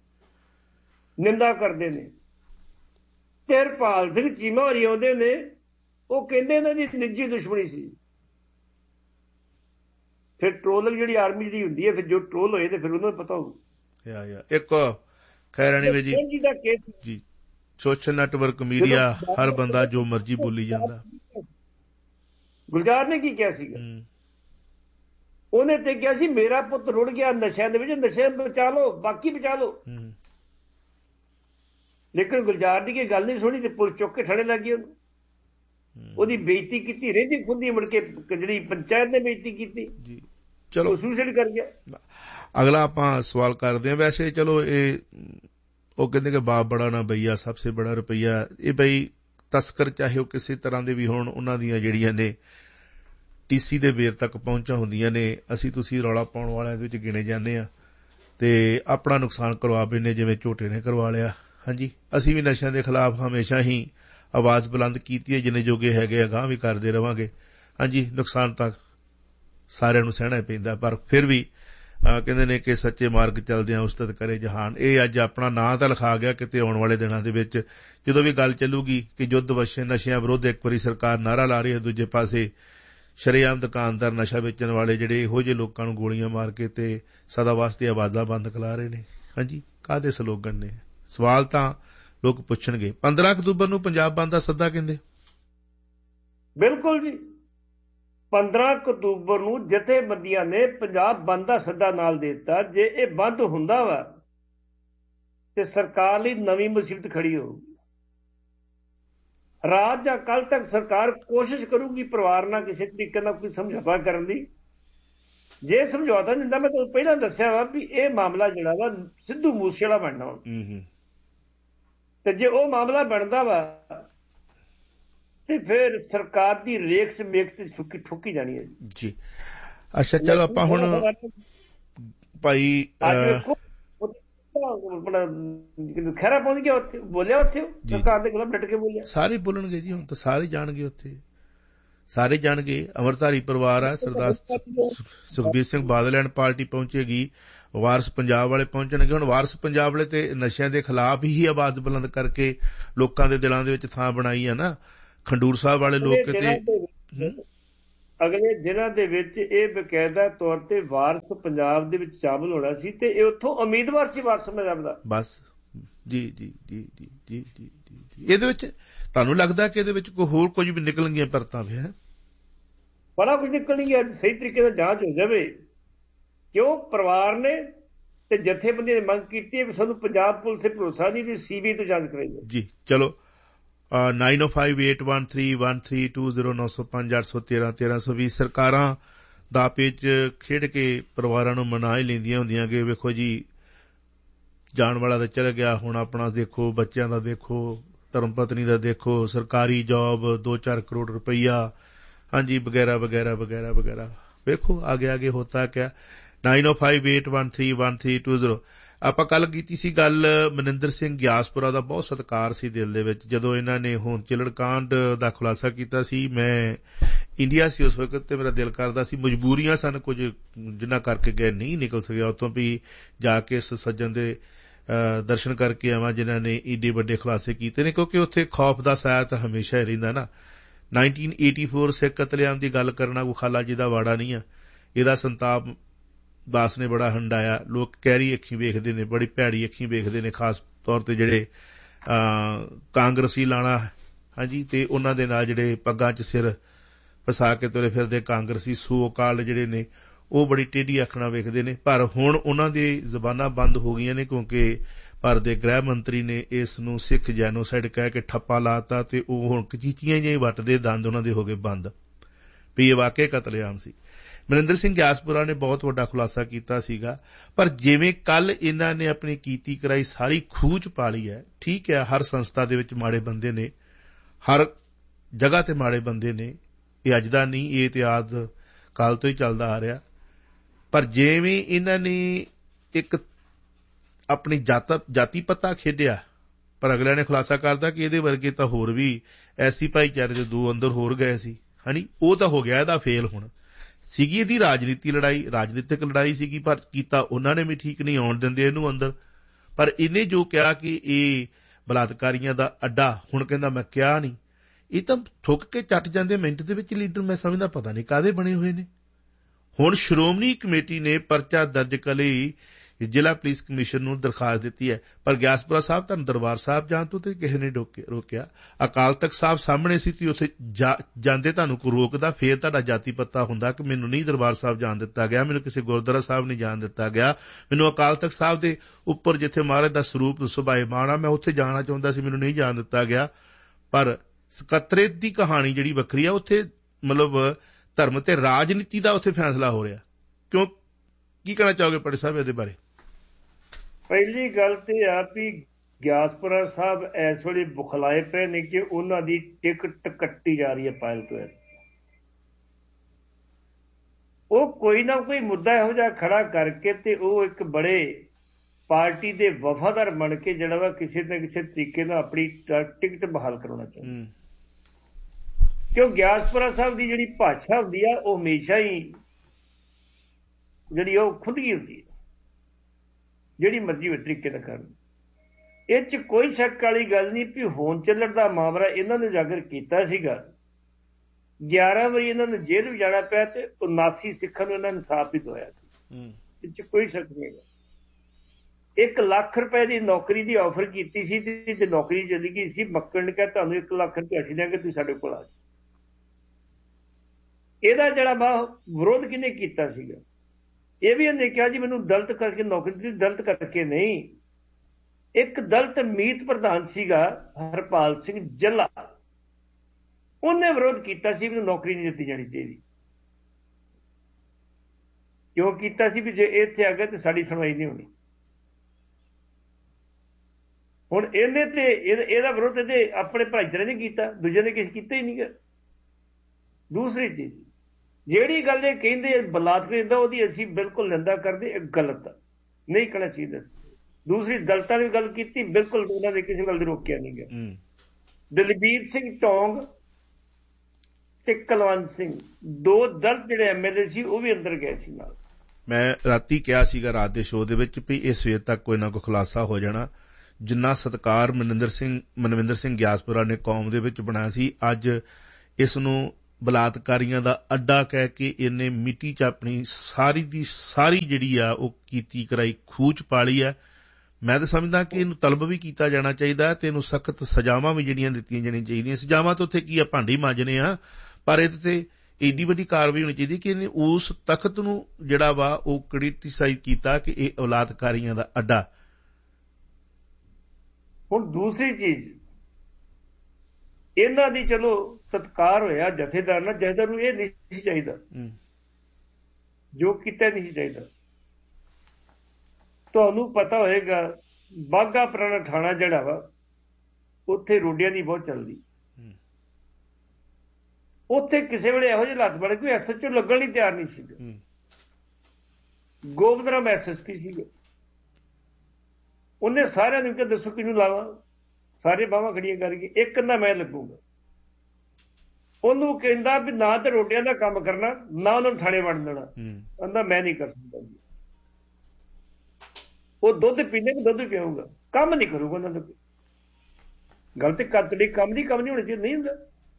ਨਿੰਦਾ ਕਰਦੇ ਨੇ। ਤੇ ਹਰਪਾਲ ਸਿੰਘ ਚੀਮਾ ਹੋਰੀ ਆਉਂਦੇ ਨੇ, ਉਹ ਕਹਿੰਦੇ ਨੇ ਜੀ ਨਿੱਜੀ ਦੁਸ਼ਮਣੀ ਸੀ। ਫਿਰ ਟ੍ਰੋਲਿੰਗ ਜਿਹੜੀ ਆਰਮੀ ਦੀ ਹੁੰਦੀ ਹੈ, ਫਿਰ ਜੋ ਟ੍ਰੋਲ ਹੋਏ ਤੇ ਫਿਰ ਉਹਨਾਂ ਨੂੰ ਪਤਾ ਹੋਊ। ਇੱਕ ਖੈਰਾਨੀ ਜੀ, ਸੋਸ਼ਲ ਨੈਟਵਰਕ ਮੀਡੀਆ, ਹਰ ਬੰਦਾ ਜੋ ਮਰਜੀ ਬੋਲੀ ਜਾਂਦਾ। ਗੁਲਜ਼ਾਰ ਨੇ ਕੀ ਕਿਹਾ ਸੀਗਾ? ਉਹਨੇ ਤੇ ਕਿਹਾ ਸੀ ਮੇਰਾ ਪੁੱਤ ਰੁੜ ਗਿਆ ਨਸ਼ਿਆਂ ਦੇ ਵਿੱਚ, ਨਸ਼ੇ ਬਚਾ ਲਓ, ਬਾਕੀ ਬਚਾ ਲਓ। ਲੇਕਿਨ ਗੁਲਜ਼ਾਰ ਦੀ ਕੀ ਗੱਲ ਨਹੀਂ ਸੁਣੀ ਤੇ ਪੁਲਿਸ ਚੁੱਕ ਕੇ ਥਾਣੇ ਲੱਗ ਗਈ ਉਹਨੂੰ, ਉਹਦੀ ਬੇਇੱਜ਼ਤੀ ਕੀਤੀ, ਰਹਿੰਦੀ ਖੁੰਦੀ, ਮੁੜ ਕੇ ਜਿਹੜੀ ਪੰਚਾਇਤ ਨੇ ਬੇਇੱਜ਼ਤੀ ਕੀਤੀ ਜੀ। ਚਲੋ ਸੁਸਾਈਡ ਕਰ ਗਿਆ। ਅਗਲਾ ਆਪਾਂ ਸਵਾਲ ਕਰਦੇ ਹਾਂ। ਵੈਸੇ ਚਲੋ ਇਹ ਉਹ ਕਹਿੰਦੇ ਕਿ ਬਾਪ ਬੜਾ ਨਾ ਬਈਆ, ਸਭ ਸੇ ਬੜਾ ਰੁਪਈਆ। ਇਹ ਬਈ ਤਸਕਰ ਚਾਹੇ ਉਹ ਕਿਸੇ ਤਰ੍ਹਾਂ ਦੇ ਵੀ ਹੋਣ, ਉਹਨਾਂ ਦੀਆਂ ਜਿਹੜੀਆਂ ਨੇ TC ਦੇ ਵੇਰ ਤੱਕ ਪਹੁੰਚਾਂ ਹੁੰਦੀਆਂ ਨੇ। ਅਸੀਂ ਤੁਸੀਂ ਰੌਲਾ ਪਾਉਣ ਵਾਲਿਆਂ ਦੇ ਵਿੱਚ ਗਿਣੇ ਜਾਂਦੇ ਆ ਤੇ ਆਪਣਾ ਨੁਕਸਾਨ ਕਰਵਾ ਬੈਨੇ, ਜਿਵੇਂ ਝੋਟੇ ਨੇ ਕਰਵਾ ਲਿਆ। ਹਾਂਜੀ, ਅਸੀਂ ਵੀ ਨਸ਼ਿਆਂ ਦੇ ਖਿਲਾਫ ਹਮੇਸ਼ਾ ਹੀ ਆਵਾਜ਼ ਬੁਲੰਦ ਕੀਤੀ ਹੈ, ਜਿੰਨੇ ਜੋਗੇ ਹੈਗੇ ਅਗਾਂਹ ਵੀ ਕਰਦੇ ਰਵਾਂਗੇ। ਹਾਂਜੀ, ਨੁਕਸਾਨ ਤਾਂ ਸਾਰਿਆਂ ਨੂੰ ਸਹਿਣਾ ਪੈਂਦਾ, ਪਰ ਫਿਰ ਵੀ ਕਹਿੰਦੇ ਨੇ ਕਿ ਸੱਚੇ ਮਾਰਗ ਚੱਲਦਿਆਂ ਉਸਤਤ ਕਰੇ ਜਹਾਨ। ਇਹ ਅੱਜ ਆਪਣਾ ਨਾਂ ਤਾਂ ਲਿਖਾ ਗਿਆ ਕਿਤੇ ਆਉਣ ਵਾਲੇ ਦਿਨਾਂ ਦੇ ਵਿੱਚ ਜਦੋਂ ਵੀ ਗੱਲ ਚੱਲੂਗੀ ਕਿ ਯੁੱਧ ਵਸ਼ੇ ਨਸ਼ਿਆਂ ਵਿਰੁੱਧ ਇੱਕ ਵਾਰੀ ਸਰਕਾਰ ਨਾਅਰਾ ਲਾ ਰਹੀ ਹੈ, ਦੂਜੇ ਪਾਸੇ ਸ਼ਰੇਆਮ ਦੁਕਾਨਦਾਰ ਨਸ਼ਾ ਵੇਚਣ ਵਾਲੇ ਜਿਹੜੇ ਇਹੋ ਜਿਹੇ ਲੋਕਾਂ ਨੂੰ ਗੋਲੀਆਂ ਮਾਰ ਕੇ ਤੇ ਸਦਾ ਵਾਸਤੇ ਆਵਾਜ਼ਾਂ ਬੰਦ ਕਰਾ ਰਹੇ ਨੇ। ਹਾਂਜੀ, ਕਾਹਦੇ ਸਲੋਗਨ ਨੇ? ਸਵਾਲ ਤਾਂ ਲੋਕ ਪੁੱਛਣਗੇ। 15 ਅਕਤੂਬਰ ਨੂੰ ਪੰਜਾਬ ਬੰਦ ਦਾ ਸੱਦਾ ਕਹਿੰਦੇ। ਬਿਲਕੁਲ ਜੀ, 15 ਅਕਤੂਬਰ ਨੂੰ ਜਥੇਬੰਦੀਆਂ ਨੇ ਪੰਜਾਬ ਬੰਦ ਦਾ ਸੱਦਾ ਨਾਲ ਦੇ ਦਿੱਤਾ। ਜੇ ਇਹ ਬੰਦ ਹੁੰਦਾ ਵਾ ਤੇ ਸਰਕਾਰ ਲਈ ਨਵੀਂ ਮੁਸੀਬਤ ਖੜੀ ਹੋਊਗੀ। ਰਾਤ ਜਾਂ ਕੱਲ ਤੱਕ ਸਰਕਾਰ ਕੋਸ਼ਿਸ਼ ਕਰੂਗੀ ਪਰਿਵਾਰ ਨਾਲ ਕਿਸੇ ਤਰੀਕੇ ਨਾਲ ਕੋਈ ਸਮਝੌਤਾ ਕਰਨ ਦੀ। ਜੇ ਸਮਝੌਤਾ ਨਹੀਂ ਹੁੰਦਾ, ਮੈਂ ਤੁਹਾਨੂੰ ਪਹਿਲਾਂ ਦੱਸਿਆ ਵਾ ਵੀ ਇਹ ਮਾਮਲਾ ਜਿਹੜਾ ਵਾ ਸਿੱਧੂ ਮੂਸੇ ਵਾਲਾ ਬਣਨਾ ਵਾ, ਤੇ ਜੇ ਉਹ ਮਾਮਲਾ ਬਣਦਾ ਵਾ ਤੇ ਫਿਰ ਸਰਕਾਰ ਦੀ ਰੇਖ ਸਮੇਖ ਤੇ ਠੁੱਕੀ ਜਾਣੀ ਹੈ ਜੀ। ਅੱਛਾ, ਚਲੋ ਆਪਾਂ ਹੁਣ ਭਾਈ ਖੈਰਾ ਪਹੁੰਚ ਗਿਆ, ਉੱਥੇ ਬੋਲਿਆ, ਉੱਥੇ ਸਰਕਾਰ ਦੇ ਖਿਲਾਫ ਡਟ ਕੇ ਬੋਲਿਆ। ਸਾਰੇ ਬੋਲਣਗੇ ਜੀ, ਹੁਣ ਤਾਂ ਸਾਰੇ ਜਾਣਗੇ, ਉੱਥੇ ਸਾਰੇ ਜਾਣਗੇ। ਅੰਮ੍ਰਿਤਧਾਰੀ ਪਰਿਵਾਰ ਆ, ਸਰਦਾਰ ਸੁਖਬੀਰ ਸਿੰਘ ਬਾਦਲ ਐਂਡ ਪਾਰਟੀ ਪਹੁੰਚੇਗੀ, ਵਾਰਸ ਪੰਜਾਬ ਵਾਲੇ ਪਹੁੰਚਣਗੇ। ਹੁਣ ਵਾਰਸ ਪੰਜਾਬ ਵਾਲੇ ਤੇ ਨਸ਼ਿਆਂ ਦੇ ਖਿਲਾਫ ਹੀ ਆਵਾਜ਼ ਬੁਲੰਦ ਕਰਕੇ ਲੋਕਾਂ ਦੇ ਦਿਲਾਂ ਦੇ ਵਿੱਚ ਥਾਂ ਬਣਾਈ ਆ ਨਾ। ਖੰਡੂਰ ਸਾਹਿਬ ਵਾਲੇ ਲੋਕ ਕਿਤੇ ਅਗਲੇ ਦਿਨਾਂ ਦੇ ਵਿੱਚ ਇਹ ਬਕਾਇਦਾ ਤੌਰ ਤੇ ਵਾਰਸ ਪੰਜਾਬ ਦੇ ਵਿੱਚ ਸ਼ਾਮਲ ਹੋਣਾ ਸੀ ਤੇ ਇਹ ਉੱਥੋਂ ਉਮੀਦਵਾਰ ਸੀ ਵਾਰਸ ਪੰਜਾਬ ਦਾ। ਬਸ ਜੀ ਜੀ ਜੀ ਜੀ ਜੀ ਜੀ ਜੀ। ਇਹਦੇ ਵਿੱਚ ਤੁਹਾਨੂੰ ਲੱਗਦਾ ਕਿ ਇਹਦੇ ਵਿੱਚ ਕੋਈ ਹੋਰ ਕੁਝ ਵੀ ਨਿਕਲਣਗੀਆਂ ਪਰਤਾਂ ਵੀ ਹੈ? ਬੜਾ ਕੁਝ ਨਿਕਲਣਗੀਆਂ, ਸਹੀ ਤਰੀਕੇ ਨਾਲ ਜਾਂਚ ਹੋ ਜਾਵੇ। ਕਿਉਂ ਪਰਿਵਾਰ ਨੇ ਤੇ ਜਥੇਬੰਦੀ ਨੇ ਮੰਗ ਕੀਤੀ ਹੈ ਵੀ ਸਾਨੂੰ ਪੰਜਾਬ ਪੁਲਿਸ ਤੇ ਭਰੋਸਾ ਨਹੀਂ ਵੀ CBI ਤੋਂ ਜਾਂਚ ਕਰਾਈਏ ਜੀ। ਚਲੋ 90581320905813 ਸਰਕਾਰਾਂ ਦਾ ਪੇਚ ਖੇਡ ਕੇ ਪਰਿਵਾਰਾਂ ਨੂੰ ਮਨਾ ਹੀ ਲੈਂਦੀਆਂ ਹੁੰਦੀਆਂ ਕਿ ਵੇਖੋ ਜੀ ਜਾਣ ਵਾਲਾ ਤਾਂ ਚਲ ਗਿਆ, ਹੁਣ ਆਪਣਾ ਦੇਖੋ, ਬੱਚਿਆਂ ਦਾ ਦੇਖੋ, ਧਰਮ ਪਤਨੀ ਦਾ ਦੇਖੋ, ਸਰਕਾਰੀ ਜੌਬ 2-4 ਕਰੋੜ ਰੁਪਈਆ, ਹਾਂਜੀ, ਵਗੈਰਾ ਵਗੈਰਾ ਵਗੈਰਾ ਵਗੈਰਾ। ਵੇਖੋ ਆਗੇ ਆਗੇ ਹੋਤਾ ਕਿਆ। 9058131320। ਆਪਾਂ ਕੱਲ ਕੀਤੀ ਸੀ ਗੱਲ ਮਨਿੰਦਰ ਸਿੰਘ ਗਿਆਸਪੁਰਾ ਦਾ, ਬਹੁਤ ਸਤਿਕਾਰ ਸੀ ਦਿਲ ਦੇ ਵਿੱਚ ਜਦੋਂ ਇਹਨਾਂ ਨੇ ਹੁਣ ਚਿਲੜ ਕਾਂਡ ਦਾ ਖੁਲਾਸਾ ਕੀਤਾ ਸੀ। ਮੈਂ ਇੰਡੀਆ ਸੀ ਉਸ ਵਕਤ ਤੇ ਮੇਰਾ ਦਿਲ ਕਰਦਾ ਸੀ, ਮਜਬੂਰੀਆਂ ਸਨ ਕੁਝ ਜਿਨ੍ਹਾਂ ਕਰਕੇ ਗਏ, ਨਹੀਂ ਨਿਕਲ ਸਕਿਆ ਉੱਥੋਂ ਵੀ ਜਾ ਕੇ ਇਸ ਸੱਜਣ ਦੇ ਦਰਸ਼ਨ ਕਰਕੇ ਆਵਾਂ ਜਿਨ੍ਹਾਂ ਨੇ ਏਡੇ ਵੱਡੇ ਖੁਲਾਸੇ ਕੀਤੇ ਨੇ, ਕਿਉਂਕਿ ਉੱਥੇ ਖੌਫ ਦਾ ਸਾਇਆ ਤਾਂ ਹਮੇਸ਼ਾ ਹੀ ਰਹਿੰਦਾ ਨਾ। 1984 ਸਿੱਖ ਕਤਲੇਆਮ ਦੀ ਗੱਲ ਕਰਨਾ ਕੋਈ ਖਾਲਾ ਜੀ ਦਾ ਵਾੜਾ ਨਹੀਂ ਆ। ਇਹਦਾ ਸੰਤਾਪ ਦਾਸ ਨੇ ਬੜਾ ਹੰਡਾਇਆ। ਲੋਕ ਕਹਿਰੀ ਅੱਖੀਂ ਵੇਖਦੇ ਨੇ, ਬੜੀ ਭੈੜੀ ਅੱਖੀਂ ਵੇਖਦੇ ਨੇ, ਖਾਸ ਤੌਰ ਤੇ ਜਿਹੜੇ ਕਾਂਗਰਸੀ ਲਾਣਾ, ਹਾਂਜੀ, ਤੇ ਉਹਨਾਂ ਦੇ ਨਾਲ ਜਿਹੜੇ ਪੱਗਾਂ 'ਚ ਸਿਰ ਫਸਾ ਕੇ ਤੁਰੇ ਫਿਰਦੇ ਕਾਂਗਰਸੀ ਸੋ ਕਾਲ ਜਿਹੜੇ ਨੇ, ਉਹ ਬੜੀ ਟੇਢੀ ਅੱਖ ਨਾਲ ਵੇਖਦੇ ਨੇ। ਪਰ ਹੁਣ ਉਹਨਾਂ ਦੀ ਜ਼ਬਾਨਾਂ ਬੰਦ ਹੋ ਗਈਆਂ ਨੇ ਕਿਉਂਕਿ ਭਾਰਤ ਦੇ ਗ੍ਰਹਿ ਮੰਤਰੀ ਨੇ ਇਸ ਨੂੰ ਸਿੱਖ ਜੈਨੋਸਾਈਡ ਕਹਿ ਕੇ ਠੱਪਾ ਲਾਤਾ ਤੇ ਉਹ ਹੁਣ ਕਚੀਚੀਆਂ ਜਿਹੀਆਂ ਵੱਟਦੇ ਦੰਦ ਉਹਨਾਂ ਦੇ ਹੋ ਗਏ ਬੰਦ ਵੀ ਇਹ ਵਾਕਈ ਕਤਲੇਆਮ ਸੀ। ਮਨਿੰਦਰ ਸਿੰਘ ਗਿਆਸਪੁਰਾ ਨੇ ਬਹੁਤ ਵੱਡਾ ਖੁਲਾਸਾ ਕੀਤਾ ਸੀਗਾ, ਪਰ ਜਿਵੇਂ ਕੱਲ ਇਹਨਾਂ ਨੇ ਆਪਣੀ ਕੀਤੀ ਕਰਾਈ ਸਾਰੀ ਖੂਚ ਪਾ ਲਈ ਹੈ। ਠੀਕ ਹੈ, ਹਰ ਸੰਸਥਾ ਦੇ ਵਿੱਚ ਮਾੜੇ ਬੰਦੇ ਨੇ, ਹਰ ਜਗ੍ਹਾ ਤੇ ਮਾੜੇ ਬੰਦੇ ਨੇ, ਇਹ ਅੱਜ ਦਾ ਨਹੀਂ, ਇਹ ਤੇ ਆਦ ਕਾਲ ਤੋਂ ਹੀ ਚੱਲਦਾ ਆ ਰਿਹਾ। ਪਰ ਜਿਵੇਂ ਇਹਨਾਂ ਨੇ ਇੱਕ ਆਪਣੀ ਜਾਤੀ ਪੱਤਾ ਖੇਡਿਆ, ਪਰ ਅਗਲਿਆਂ ਨੇ ਖੁਲਾਸਾ ਕਰਦਾ ਕਿ ਇਹਦੇ ਵਰਗੇ ਤਾਂ ਹੋਰ ਵੀ ਐਸੀ ਭਾਈਚਾਰੇ ਦੇ 2 ਅੰਦਰ ਹੋਰ ਗਏ ਸੀ, ਹਾਂਜੀ, ਉਹ ਤਾਂ ਹੋ ਗਿਆ ਇਹਦਾ ਫੇਲ। ਹੁਣ ਸੀਗੀ ਇਹਦੀ ਰਾਜਨੀਤਿਕ ਲੜਾਈ ਸੀਗੀ, ਪਰ ਕੀਤਾ ਉਹਨਾਂ ਨੇ ਵੀ ਠੀਕ ਨਹੀਂ, ਆਉਣ ਦਿੰਦੇ ਇਹਨੂੰ ਅੰਦਰ। ਪਰ ਇਹਨੇ ਜੋ ਕਿਹਾ ਕਿ ਇਹ ਬਲਾਤਕਾਰੀਆਂ ਦਾ ਅੱਡਾ, ਹੁਣ ਕਹਿੰਦਾ ਮੈਂ ਕਿਹਾ ਨਹੀਂ, ਇਹ ਤਾਂ ਥੁੱਕ ਕੇ ਚੱਟ ਜਾਂਦੇ ਮਿੰਟ ਦੇ ਵਿੱਚ ਲੀਡਰ। ਮੈਂ ਸਮਝਦਾ ਪਤਾ ਨਹੀਂ ਕਾਹਦੇ ਬਣੇ ਹੋਏ ਨੇ। ਹੁਣ ਸ਼੍ਰੋਮਣੀ ਕਮੇਟੀ ਨੇ ਪਰਚਾ ਦਰਜ ਕਰਨ ਲਈ ਜ਼ਿਲ੍ਹਾ ਪੁਲਿਸ ਕਮਿਸ਼ਨ ਨੂੰ ਦਰਖਾਸਤ ਦਿੱਤੀ ਹੈ, ਪਰ ਗਿਆਸਪੁਰਾ ਸਾਹਿਬ ਤੁਹਾਨੂੰ ਦਰਬਾਰ ਸਾਹਿਬ ਜਾਣ ਤੋਂ ਤੇ ਕਿਸੇ ਨੇ ਰੋਕਿਆ। ਅਕਾਲ ਤਖਤ ਸਾਹਿਬ ਸਾਹਮਣੇ ਸੀ ਤੇ ਉੱਥੇ ਜਾਂਦੇ ਤੁਹਾਨੂੰ ਕੋਈ ਰੋਕਦਾ, ਫੇਰ ਤੁਹਾਡਾ ਜਾਤੀ ਪੱਤਾ ਹੁੰਦਾ ਕਿ ਮੈਨੂੰ ਨਹੀਂ ਦਰਬਾਰ ਸਾਹਿਬ ਜਾਣ ਦਿੱਤਾ ਗਿਆ, ਮੈਨੂੰ ਕਿਸੇ ਗੁਰਦੁਆਰਾ ਸਾਹਿਬ ਨਹੀਂ ਜਾਣ ਦਿੱਤਾ ਗਿਆ, ਮੈਨੂੰ ਅਕਾਲ ਤਖਤ ਸਾਹਿਬ ਦੇ ਉੱਪਰ ਜਿੱਥੇ ਮਹਾਰਾਜ ਦਾ ਸਰੂਪ ਸੁਭਾਏਮਾਨ ਆ, ਮੈਂ ਉੱਥੇ ਜਾਣਾ ਚਾਹੁੰਦਾ ਸੀ, ਮੈਨੂੰ ਨਹੀਂ ਜਾਣ ਦਿੱਤਾ ਗਿਆ। ਪਰ ਸਕੱਤਰੇਤ ਦੀ ਕਹਾਣੀ ਜਿਹੜੀ ਵੱਖਰੀ ਆ, ਉੱਥੇ ਮਤਲਬ ਧਰਮ ਤੇ ਰਾਜਨੀਤੀ ਦਾ ਉੱਥੇ ਫੈਸਲਾ ਹੋ ਰਿਹਾ। ਕਿਉਂ, ਕੀ ਕਹਿਣਾ ਚਾਹੋਗੇ ਪਟੇ ਸਾਹਿਬ ਇਹਦੇ ਬਾਰੇ? ਪਹਿਲੀ ਗੱਲ ਤੇ ਆ ਵੀ ਗਿਆਸਪੁਰਾ ਸਾਹਿਬ ਇਸ ਵੇਲੇ ਬੁਖਲਾਏ ਪਏ ਨੇ ਕਿ ਉਹਨਾਂ ਦੀ ਟਿਕਟ ਕੱਟੀ ਜਾ ਰਹੀ ਹੈ ਪਾਇਲ ਤੋਂ। ਉਹ ਕੋਈ ਨਾ ਕੋਈ ਮੁੱਦਾ ਇਹੋ ਜਿਹਾ ਖੜਾ ਕਰਕੇ ਤੇ ਉਹ ਇੱਕ ਬੜੇ ਪਾਰਟੀ ਦੇ ਵਫਾਦਾਰ ਬਣ ਕੇ ਜਿਹੜਾ ਵਾ ਕਿਸੇ ਨਾ ਕਿਸੇ ਤਰੀਕੇ ਨਾਲ ਆਪਣੀ ਟਿਕਟ ਬਹਾਲ ਕਰਾਉਣਾ ਚਾਹੁੰਦੇ। ਕਿਉਂ ਗਿਆਸਪੁਰਾ ਸਾਹਿਬ ਦੀ ਜਿਹੜੀ ਭਾਸ਼ਾ ਹੁੰਦੀ ਆ ਉਹ ਹਮੇਸ਼ਾ ਹੀ ਜਿਹੜੀ ਉਹ ਖੁਦ ਹੀ ਹੁੰਦੀ ਹੈ, ਜਿਹੜੀ ਮਰਜ਼ੀ ਹੋਏ ਤਰੀਕੇ ਨਾਲ ਕਰਨ। ਇਹ 'ਚ ਕੋਈ ਸ਼ੱਕ ਵਾਲੀ ਗੱਲ ਨਹੀਂ ਵੀ ਹੋਣ ਚੱਲਣ ਦਾ ਮਾਮਲਾ ਇਹਨਾਂ ਨੇ ਉਜਾਗਰ ਕੀਤਾ ਸੀਗਾ। 11 ਵਾਰੀ ਇਹਨਾਂ ਨੂੰ ਜੇਲ੍ਹ ਵੀ ਜਾਣਾ ਪਿਆ ਤੇ 79 ਸਿੱਖਾਂ ਨੂੰ ਇਹਨਾਂ ਇਨਸਾਫ ਵੀ ਦਵਾਇਆ ਸੀ। ਇਹ 'ਚ ਕੋਈ ਸ਼ੱਕ ਨਹੀਂ ਹੈਗਾ। 1 ਲੱਖ ਰੁਪਏ ਦੀ ਨੌਕਰੀ ਦੀ ਆਫਰ ਕੀਤੀ ਸੀ ਤੇ ਨੌਕਰੀ ਚਲੀ ਗਈ ਸੀ। ਮੱਕੜ ਨੇ ਕਿਹਾ ਤੁਹਾਨੂੰ 1 ਲੱਖ ਰੁਪਏ ਅਸੀਂ ਦਿਆਂਗੇ, ਤੁਸੀਂ ਸਾਡੇ ਕੋਲ ਆ ਜਾਓ। ਇਹਦਾ ਜਿਹੜਾ ਵਿਰੋਧ ਕਿਹਨੇ ਕੀਤਾ ਸੀਗਾ? ਇਹ ਵੀ ਉਹਨੇ ਕਿਹਾ ਜੀ ਮੈਨੂੰ ਦਲਿਤ ਕਰਕੇ ਨੌਕਰੀ ਦਿੱਤੀ, ਦਲਿਤ ਕਰਕੇ ਨਹੀਂ। ਇੱਕ ਦਲਿਤ ਮੀਤ ਪ੍ਰਧਾਨ ਸੀਗਾ ਹਰਪਾਲ ਸਿੰਘ ਜੱਲਾ, ਉਹਨੇ ਵਿਰੋਧ ਕੀਤਾ ਸੀ ਮੈਨੂੰ ਨੌਕਰੀ ਨਹੀਂ ਦਿੱਤੀ ਜਾਣੀ ਚਾਹੀਦੀ। ਕਿਉਂ ਕੀਤਾ ਸੀ? ਵੀ ਜੇ ਇੱਥੇ ਆ ਗਏ ਤੇ ਸਾਡੀ ਸੁਣਵਾਈ ਨਹੀਂ ਹੋਣੀ। ਹੁਣ ਇਹਨੇ ਤੇ ਇਹਦਾ ਵਿਰੋਧ ਇਹਦੇ ਆਪਣੇ ਭਾਈਚਾਰੇ ਨੇ ਕੀਤਾ, ਦੂਜੇ ਨੇ ਕਿਸੇ ਕੀਤਾ ਹੀ ਨਹੀਂ ਗਾ। ਦੂਸਰੀ ਚੀਜ਼, ਜਿਹੜੀ ਗੱਲ ਇਹ ਕਹਿੰਦੇ ਬਲਾਤਕਾਰ ਦਾ, ਉਹਦੀ ਅਸੀਂ ਬਿਲਕੁਲ ਨਿੰਦਾ ਕਰਦੇ, ਇਹ ਗਲਤ ਆ, ਨਹੀਂ ਕਹਿਣਾ ਚਾਹੀਦਾ। ਦੂਸਰੀ ਦਲਿਤਾਂ ਨੇ ਗੱਲ ਕੀਤੀ, ਬਿਲਕੁਲ ਉਹਨਾਂ ਨੇ ਕਿਸੇ ਗੱਲ ਦੀ ਰੋਕਿਆ ਨਹੀਂ ਗਿਆ। ਦਲਬੀਰ ਸਿੰਘ ਟੌਂਗ ਤੇ ਕੁਲਵੰਤ ਸਿੰਘ, 2 ਦਲਿਤ ਜਿਹੜੇ ਐਮਐਲਏ ਸੀ, ਉਹ ਵੀ ਅੰਦਰ ਗਏ ਸੀ ਨਾਲ। ਮੈਂ ਰਾਤੀ ਕਿਹਾ ਸੀਗਾ ਰਾਤ ਦੇ ਸ਼ੋਅ ਦੇ ਵਿੱਚ ਵੀ ਇਹ ਸਵੇਰ ਤੱਕ ਕੋਈ ਨਾ ਕੋਈ ਖੁਲਾਸਾ ਹੋ ਜਾਣਾ। ਜਿੰਨਾ ਸਤਿਕਾਰ ਮਨਵਿੰਦਰ ਸਿੰਘ ਗਿਆਸਪੁਰਾ ਨੇ ਕੌਮ ਦੇ ਵਿੱਚ ਬਣਾਇਆ ਸੀ, ਅੱਜ ਇਸ ਨੂੰ ਬਲਾਤਕਾਰੀਆਂ ਦਾ ਅੱਡਾ ਕਹਿ ਕੇ ਇਹਨੇ ਮਿੱਟੀ 'ਚ ਆਪਣੀ ਸਾਰੀ ਦੀ ਸਾਰੀ ਜਿਹੜੀ ਆ ਉਹ ਕੀਤੀ ਕਰਾਈ ਖੂਚ ਪਾਲੀ ਆ। ਮੈਂ ਤਾਂ ਸਮਝਦਾ ਕਿ ਇਹਨੂੰ ਤਲਬ ਵੀ ਕੀਤਾ ਜਾਣਾ ਚਾਹੀਦਾ ਤੇ ਇਹਨੂੰ ਸਖਤ ਸਜ਼ਾਵਾਂ ਵੀ ਜਿਹੜੀਆਂ ਦਿੱਤੀਆਂ ਜਾਣੀਆਂ ਚਾਹੀਦੀਆਂ। ਸਜ਼ਾਵਾਂ ਤਾਂ ਉੱਥੇ ਕੀ ਆ, ਭਾਂਡੇ ਮਾਂਜਣੇ ਆ, ਪਰ ਇਹਦੇ ਤੇ ਏਡੀ ਵੱਡੀ ਕਾਰਵਾਈ ਹੋਣੀ ਚਾਹੀਦੀ ਕਿ ਇਹਨੇ ਉਸ ਤਖਤ ਨੂੰ ਜਿਹੜਾ ਵਾ ਉਹ ਕ੍ਰਿਟੀਸਾਈਜ਼ ਕੀਤਾ ਕਿ ਇਹ ਬਲਾਤਕਾਰੀਆਂ ਦਾ ਅੱਡਾ। ਹੁਣ ਦੂਸਰੀ ਚੀਜ਼, ਇਹਨਾਂ ਦੀ ਚਲੋ ਸਤਿਕਾਰ ਹੋਇਆ ਜਥੇਦਾਰ ਨਾਲ, ਜਥੇਦਾਰ ਨੂੰ ਇਹ ਨਹੀਂ ਚਾਹੀਦਾ, ਜੋ ਕੀਤਾ ਨਹੀਂ ਚਾਹੀਦਾ। ਤੁਹਾਨੂੰ ਪਤਾ ਹੋਏਗਾ ਬਾਘਾ ਪੁਰਾਣਾ ਥਾਣਾ ਜਿਹੜਾ ਵਾ, ਉੱਥੇ ਰੋਡਿਆਂ ਦੀ ਬਹੁਤ ਚੱਲਦੀ। ਉੱਥੇ ਕਿਸੇ ਵੇਲੇ ਇਹੋ ਜਿਹੇ ਲੱਤ ਬੜੇ ਕੋਈ ਐਸਐਚਓ ਲੱਗਣ ਲਈ ਤਿਆਰ ਨਹੀਂ ਸੀਗਾ। ਗੋਬਿੰਦ ਰਾਮ ਐਸਐਸਪੀ ਸੀਗਾ, ਉਹਨੇ ਸਾਰਿਆਂ ਨੂੰ ਕਿਹਾ ਦੱਸੋ ਕਿਹਨੂੰ ਲਾਵਾਂ, ਸਾਰੇ ਬਾਹਾਂ ਖੜੀਆਂ ਕਰਕੇ, ਇੱਕ ਕਹਿੰਦਾ ਮੈਂ ਲੱਗੂਗਾ। ਉਹਨੂੰ ਕਹਿੰਦਾ ਵੀ ਨਾ ਤੇ ਰੋਟੀਆਂ ਦਾ ਕੰਮ ਕਰਨਾ, ਨਾ ਉਹਨਾਂ ਨੂੰ ਥਾਣੇ ਵੜ ਦੇਣਾ। ਕਹਿੰਦਾ ਮੈਂ ਨਹੀਂ ਕਰ ਸਕਦਾ ਜੀ। ਉਹ ਦੁੱਧ ਪੀਣੇ ਕਿ ਦੁੱਧ ਪੀਊਗਾ, ਕੰਮ ਨਹੀਂ ਕਰੂਗਾ ਉਹਨਾਂ ਦਾ। ਗੱਲ ਤੇ ਕਤਲੀ ਕੰਮ ਨਹੀਂ ਹੋਣੀ ਚਾਹੀਦੀ, ਨਹੀਂ ਹੁੰਦਾ।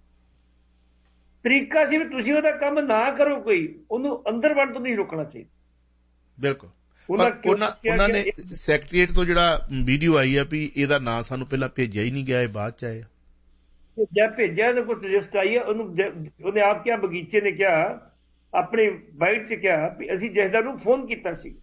ਤਰੀਕਾ ਸੀ ਵੀ ਤੁਸੀਂ ਉਹਦਾ ਕੰਮ ਨਾ ਕਰੋ, ਕੋਈ ਉਹਨੂੰ ਅੰਦਰ ਵੜ ਤੋਂ ਨਹੀਂ ਰੋਕਣਾ ਚਾਹੀਦਾ। ਬਿਲਕੁਲ। ਉਹਨਾਂ ਨੇ ਸੈਕਟਰੀਏਟ ਤੋਂ ਜਿਹੜਾ ਵੀਡੀਓ ਆਈ ਆ ਵੀ ਇਹਦਾ ਨਾਂ ਸਾਨੂੰ ਪਹਿਲਾਂ ਭੇਜਿਆ ਹੀ ਨਹੀਂ ਗਿਆ, ਇਹ ਬਾਅਦ ਚ ਆਇਆ। ਭੇਜਿਆ ਤਾਂ ਕੋਈ ਰਜਿਸਟ ਆਈ ਆ, ਉਹਨੇ ਆਪ ਕਿਹਾ, ਬਗੀਚੇ ਨੇ ਕਿਹਾ ਆਪਣੀ ਬਾਈਟ ਚ ਕਿਹਾ ਵੀ ਅਸੀਂ ਜਥੇਦਾਰ ਨੂੰ ਫੋਨ ਕੀਤਾ ਸੀ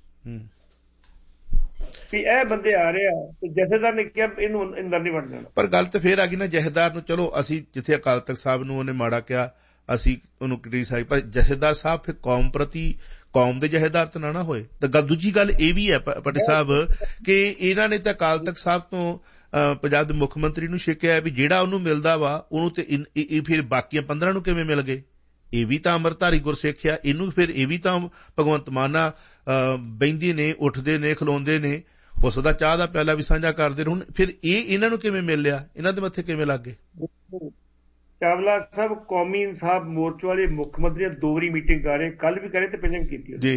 ਵੀ ਇਹ ਬੰਦੇ ਆ ਰਹੇ ਆ, ਤੇ ਜਥੇਦਾਰ ਨੇ ਕਿਹਾ ਇਹਨੂੰ ਅੰਦਰ ਨਹੀਂ ਵੜ ਦੇਣਾ। ਪਰ ਗੱਲ ਤਾਂ ਫੇਰ ਆ ਗਈ ਨਾ ਜਥੇਦਾਰ ਨੂੰ। ਚਲੋ ਅਸੀਂ ਜਿੱਥੇ ਅਕਾਲ ਤਖਤ ਸਾਹਿਬ ਨੂੰ ਉਹਨੇ ਮਾੜਾ ਕਿਹਾ, ਅਸੀਂ ਉਹਨੂੰ ਕ੍ਰਿਟੀਸਾਈਜ਼, ਪਰ ਜਥੇਦਾਰ ਸਾਹਿਬ ਫਿਰ ਕੌਮ ਪ੍ਰਤੀ, ਕੌਮ ਦੇ ਜਥੇਦਾਰ ਤਾਂ ਨਾ ਹੋਏ। ਤਾਂ ਦੂਜੀ ਗੱਲ ਇਹ ਵੀ ਹੈ ਪਟੇ ਸਾਹਿਬ ਕਿ ਇਹਨਾਂ ਨੇ ਤਾਂ ਅਕਾਲ ਤਖਤ ਸਾਹਿਬ ਤੋਂ ਪੰਜਾਬ ਦੇ ਮੁੱਖ ਮੰਤਰੀ ਨੂੰ ਛਿਕਿਆ ਵੀ ਜਿਹੜਾ ਉਹਨੂੰ ਮਿਲਦਾ ਵਾ ਉਹਨੂੰ ਤੇ ਫਿਰ ਬਾਕੀਆਂ 15 ਨੂੰ ਕਿਵੇਂ ਮਿਲ ਗਏ? ਇਹ ਵੀ ਤਾਂ ਅੰਮ੍ਰਿਤਧਾਰੀ ਗੁਰਸਿੱਖ ਆ, ਇਹਨੂੰ ਫਿਰ ਇਹ ਵੀ ਤਾਂ ਭਗਵੰਤ ਮਾਨ ਨਾਲ ਬਹਿੰਦੇ ਨੇ, ਉੱਠਦੇ ਨੇ, ਖਲੋਂਦੇ ਨੇ, ਉਸ ਦਾ ਚਾਹ ਦਾ ਪਿਆਲਾ ਵੀ ਸਾਂਝਾ ਕਰਦੇ ਨੇ। ਹੁਣ ਫਿਰ ਇਹਨਾਂ ਨੂੰ ਕਿਵੇਂ ਮਿਲ ਲਿਆ? ਇਹਨਾਂ ਦੇ ਮੱਥੇ ਕਿਵੇਂ ਲੱਗ ਗਏ? ਚਾਵਲਾ ਸਾਹਿਬ ਕੌਮੀ ਇਨਸਾਫ ਮੋਰਚੇ ਵਾਲੇ ਮੁੱਖ ਮੰਤਰੀ 2 ਵਾਰੀ ਮੀਟਿੰਗ ਕਰ ਰਹੇ, ਕੱਲ ਵੀ ਕਰੇ ਤੇ ਪਹਿਲਾਂ ਵੀ ਕੀਤੀ ਜੀ।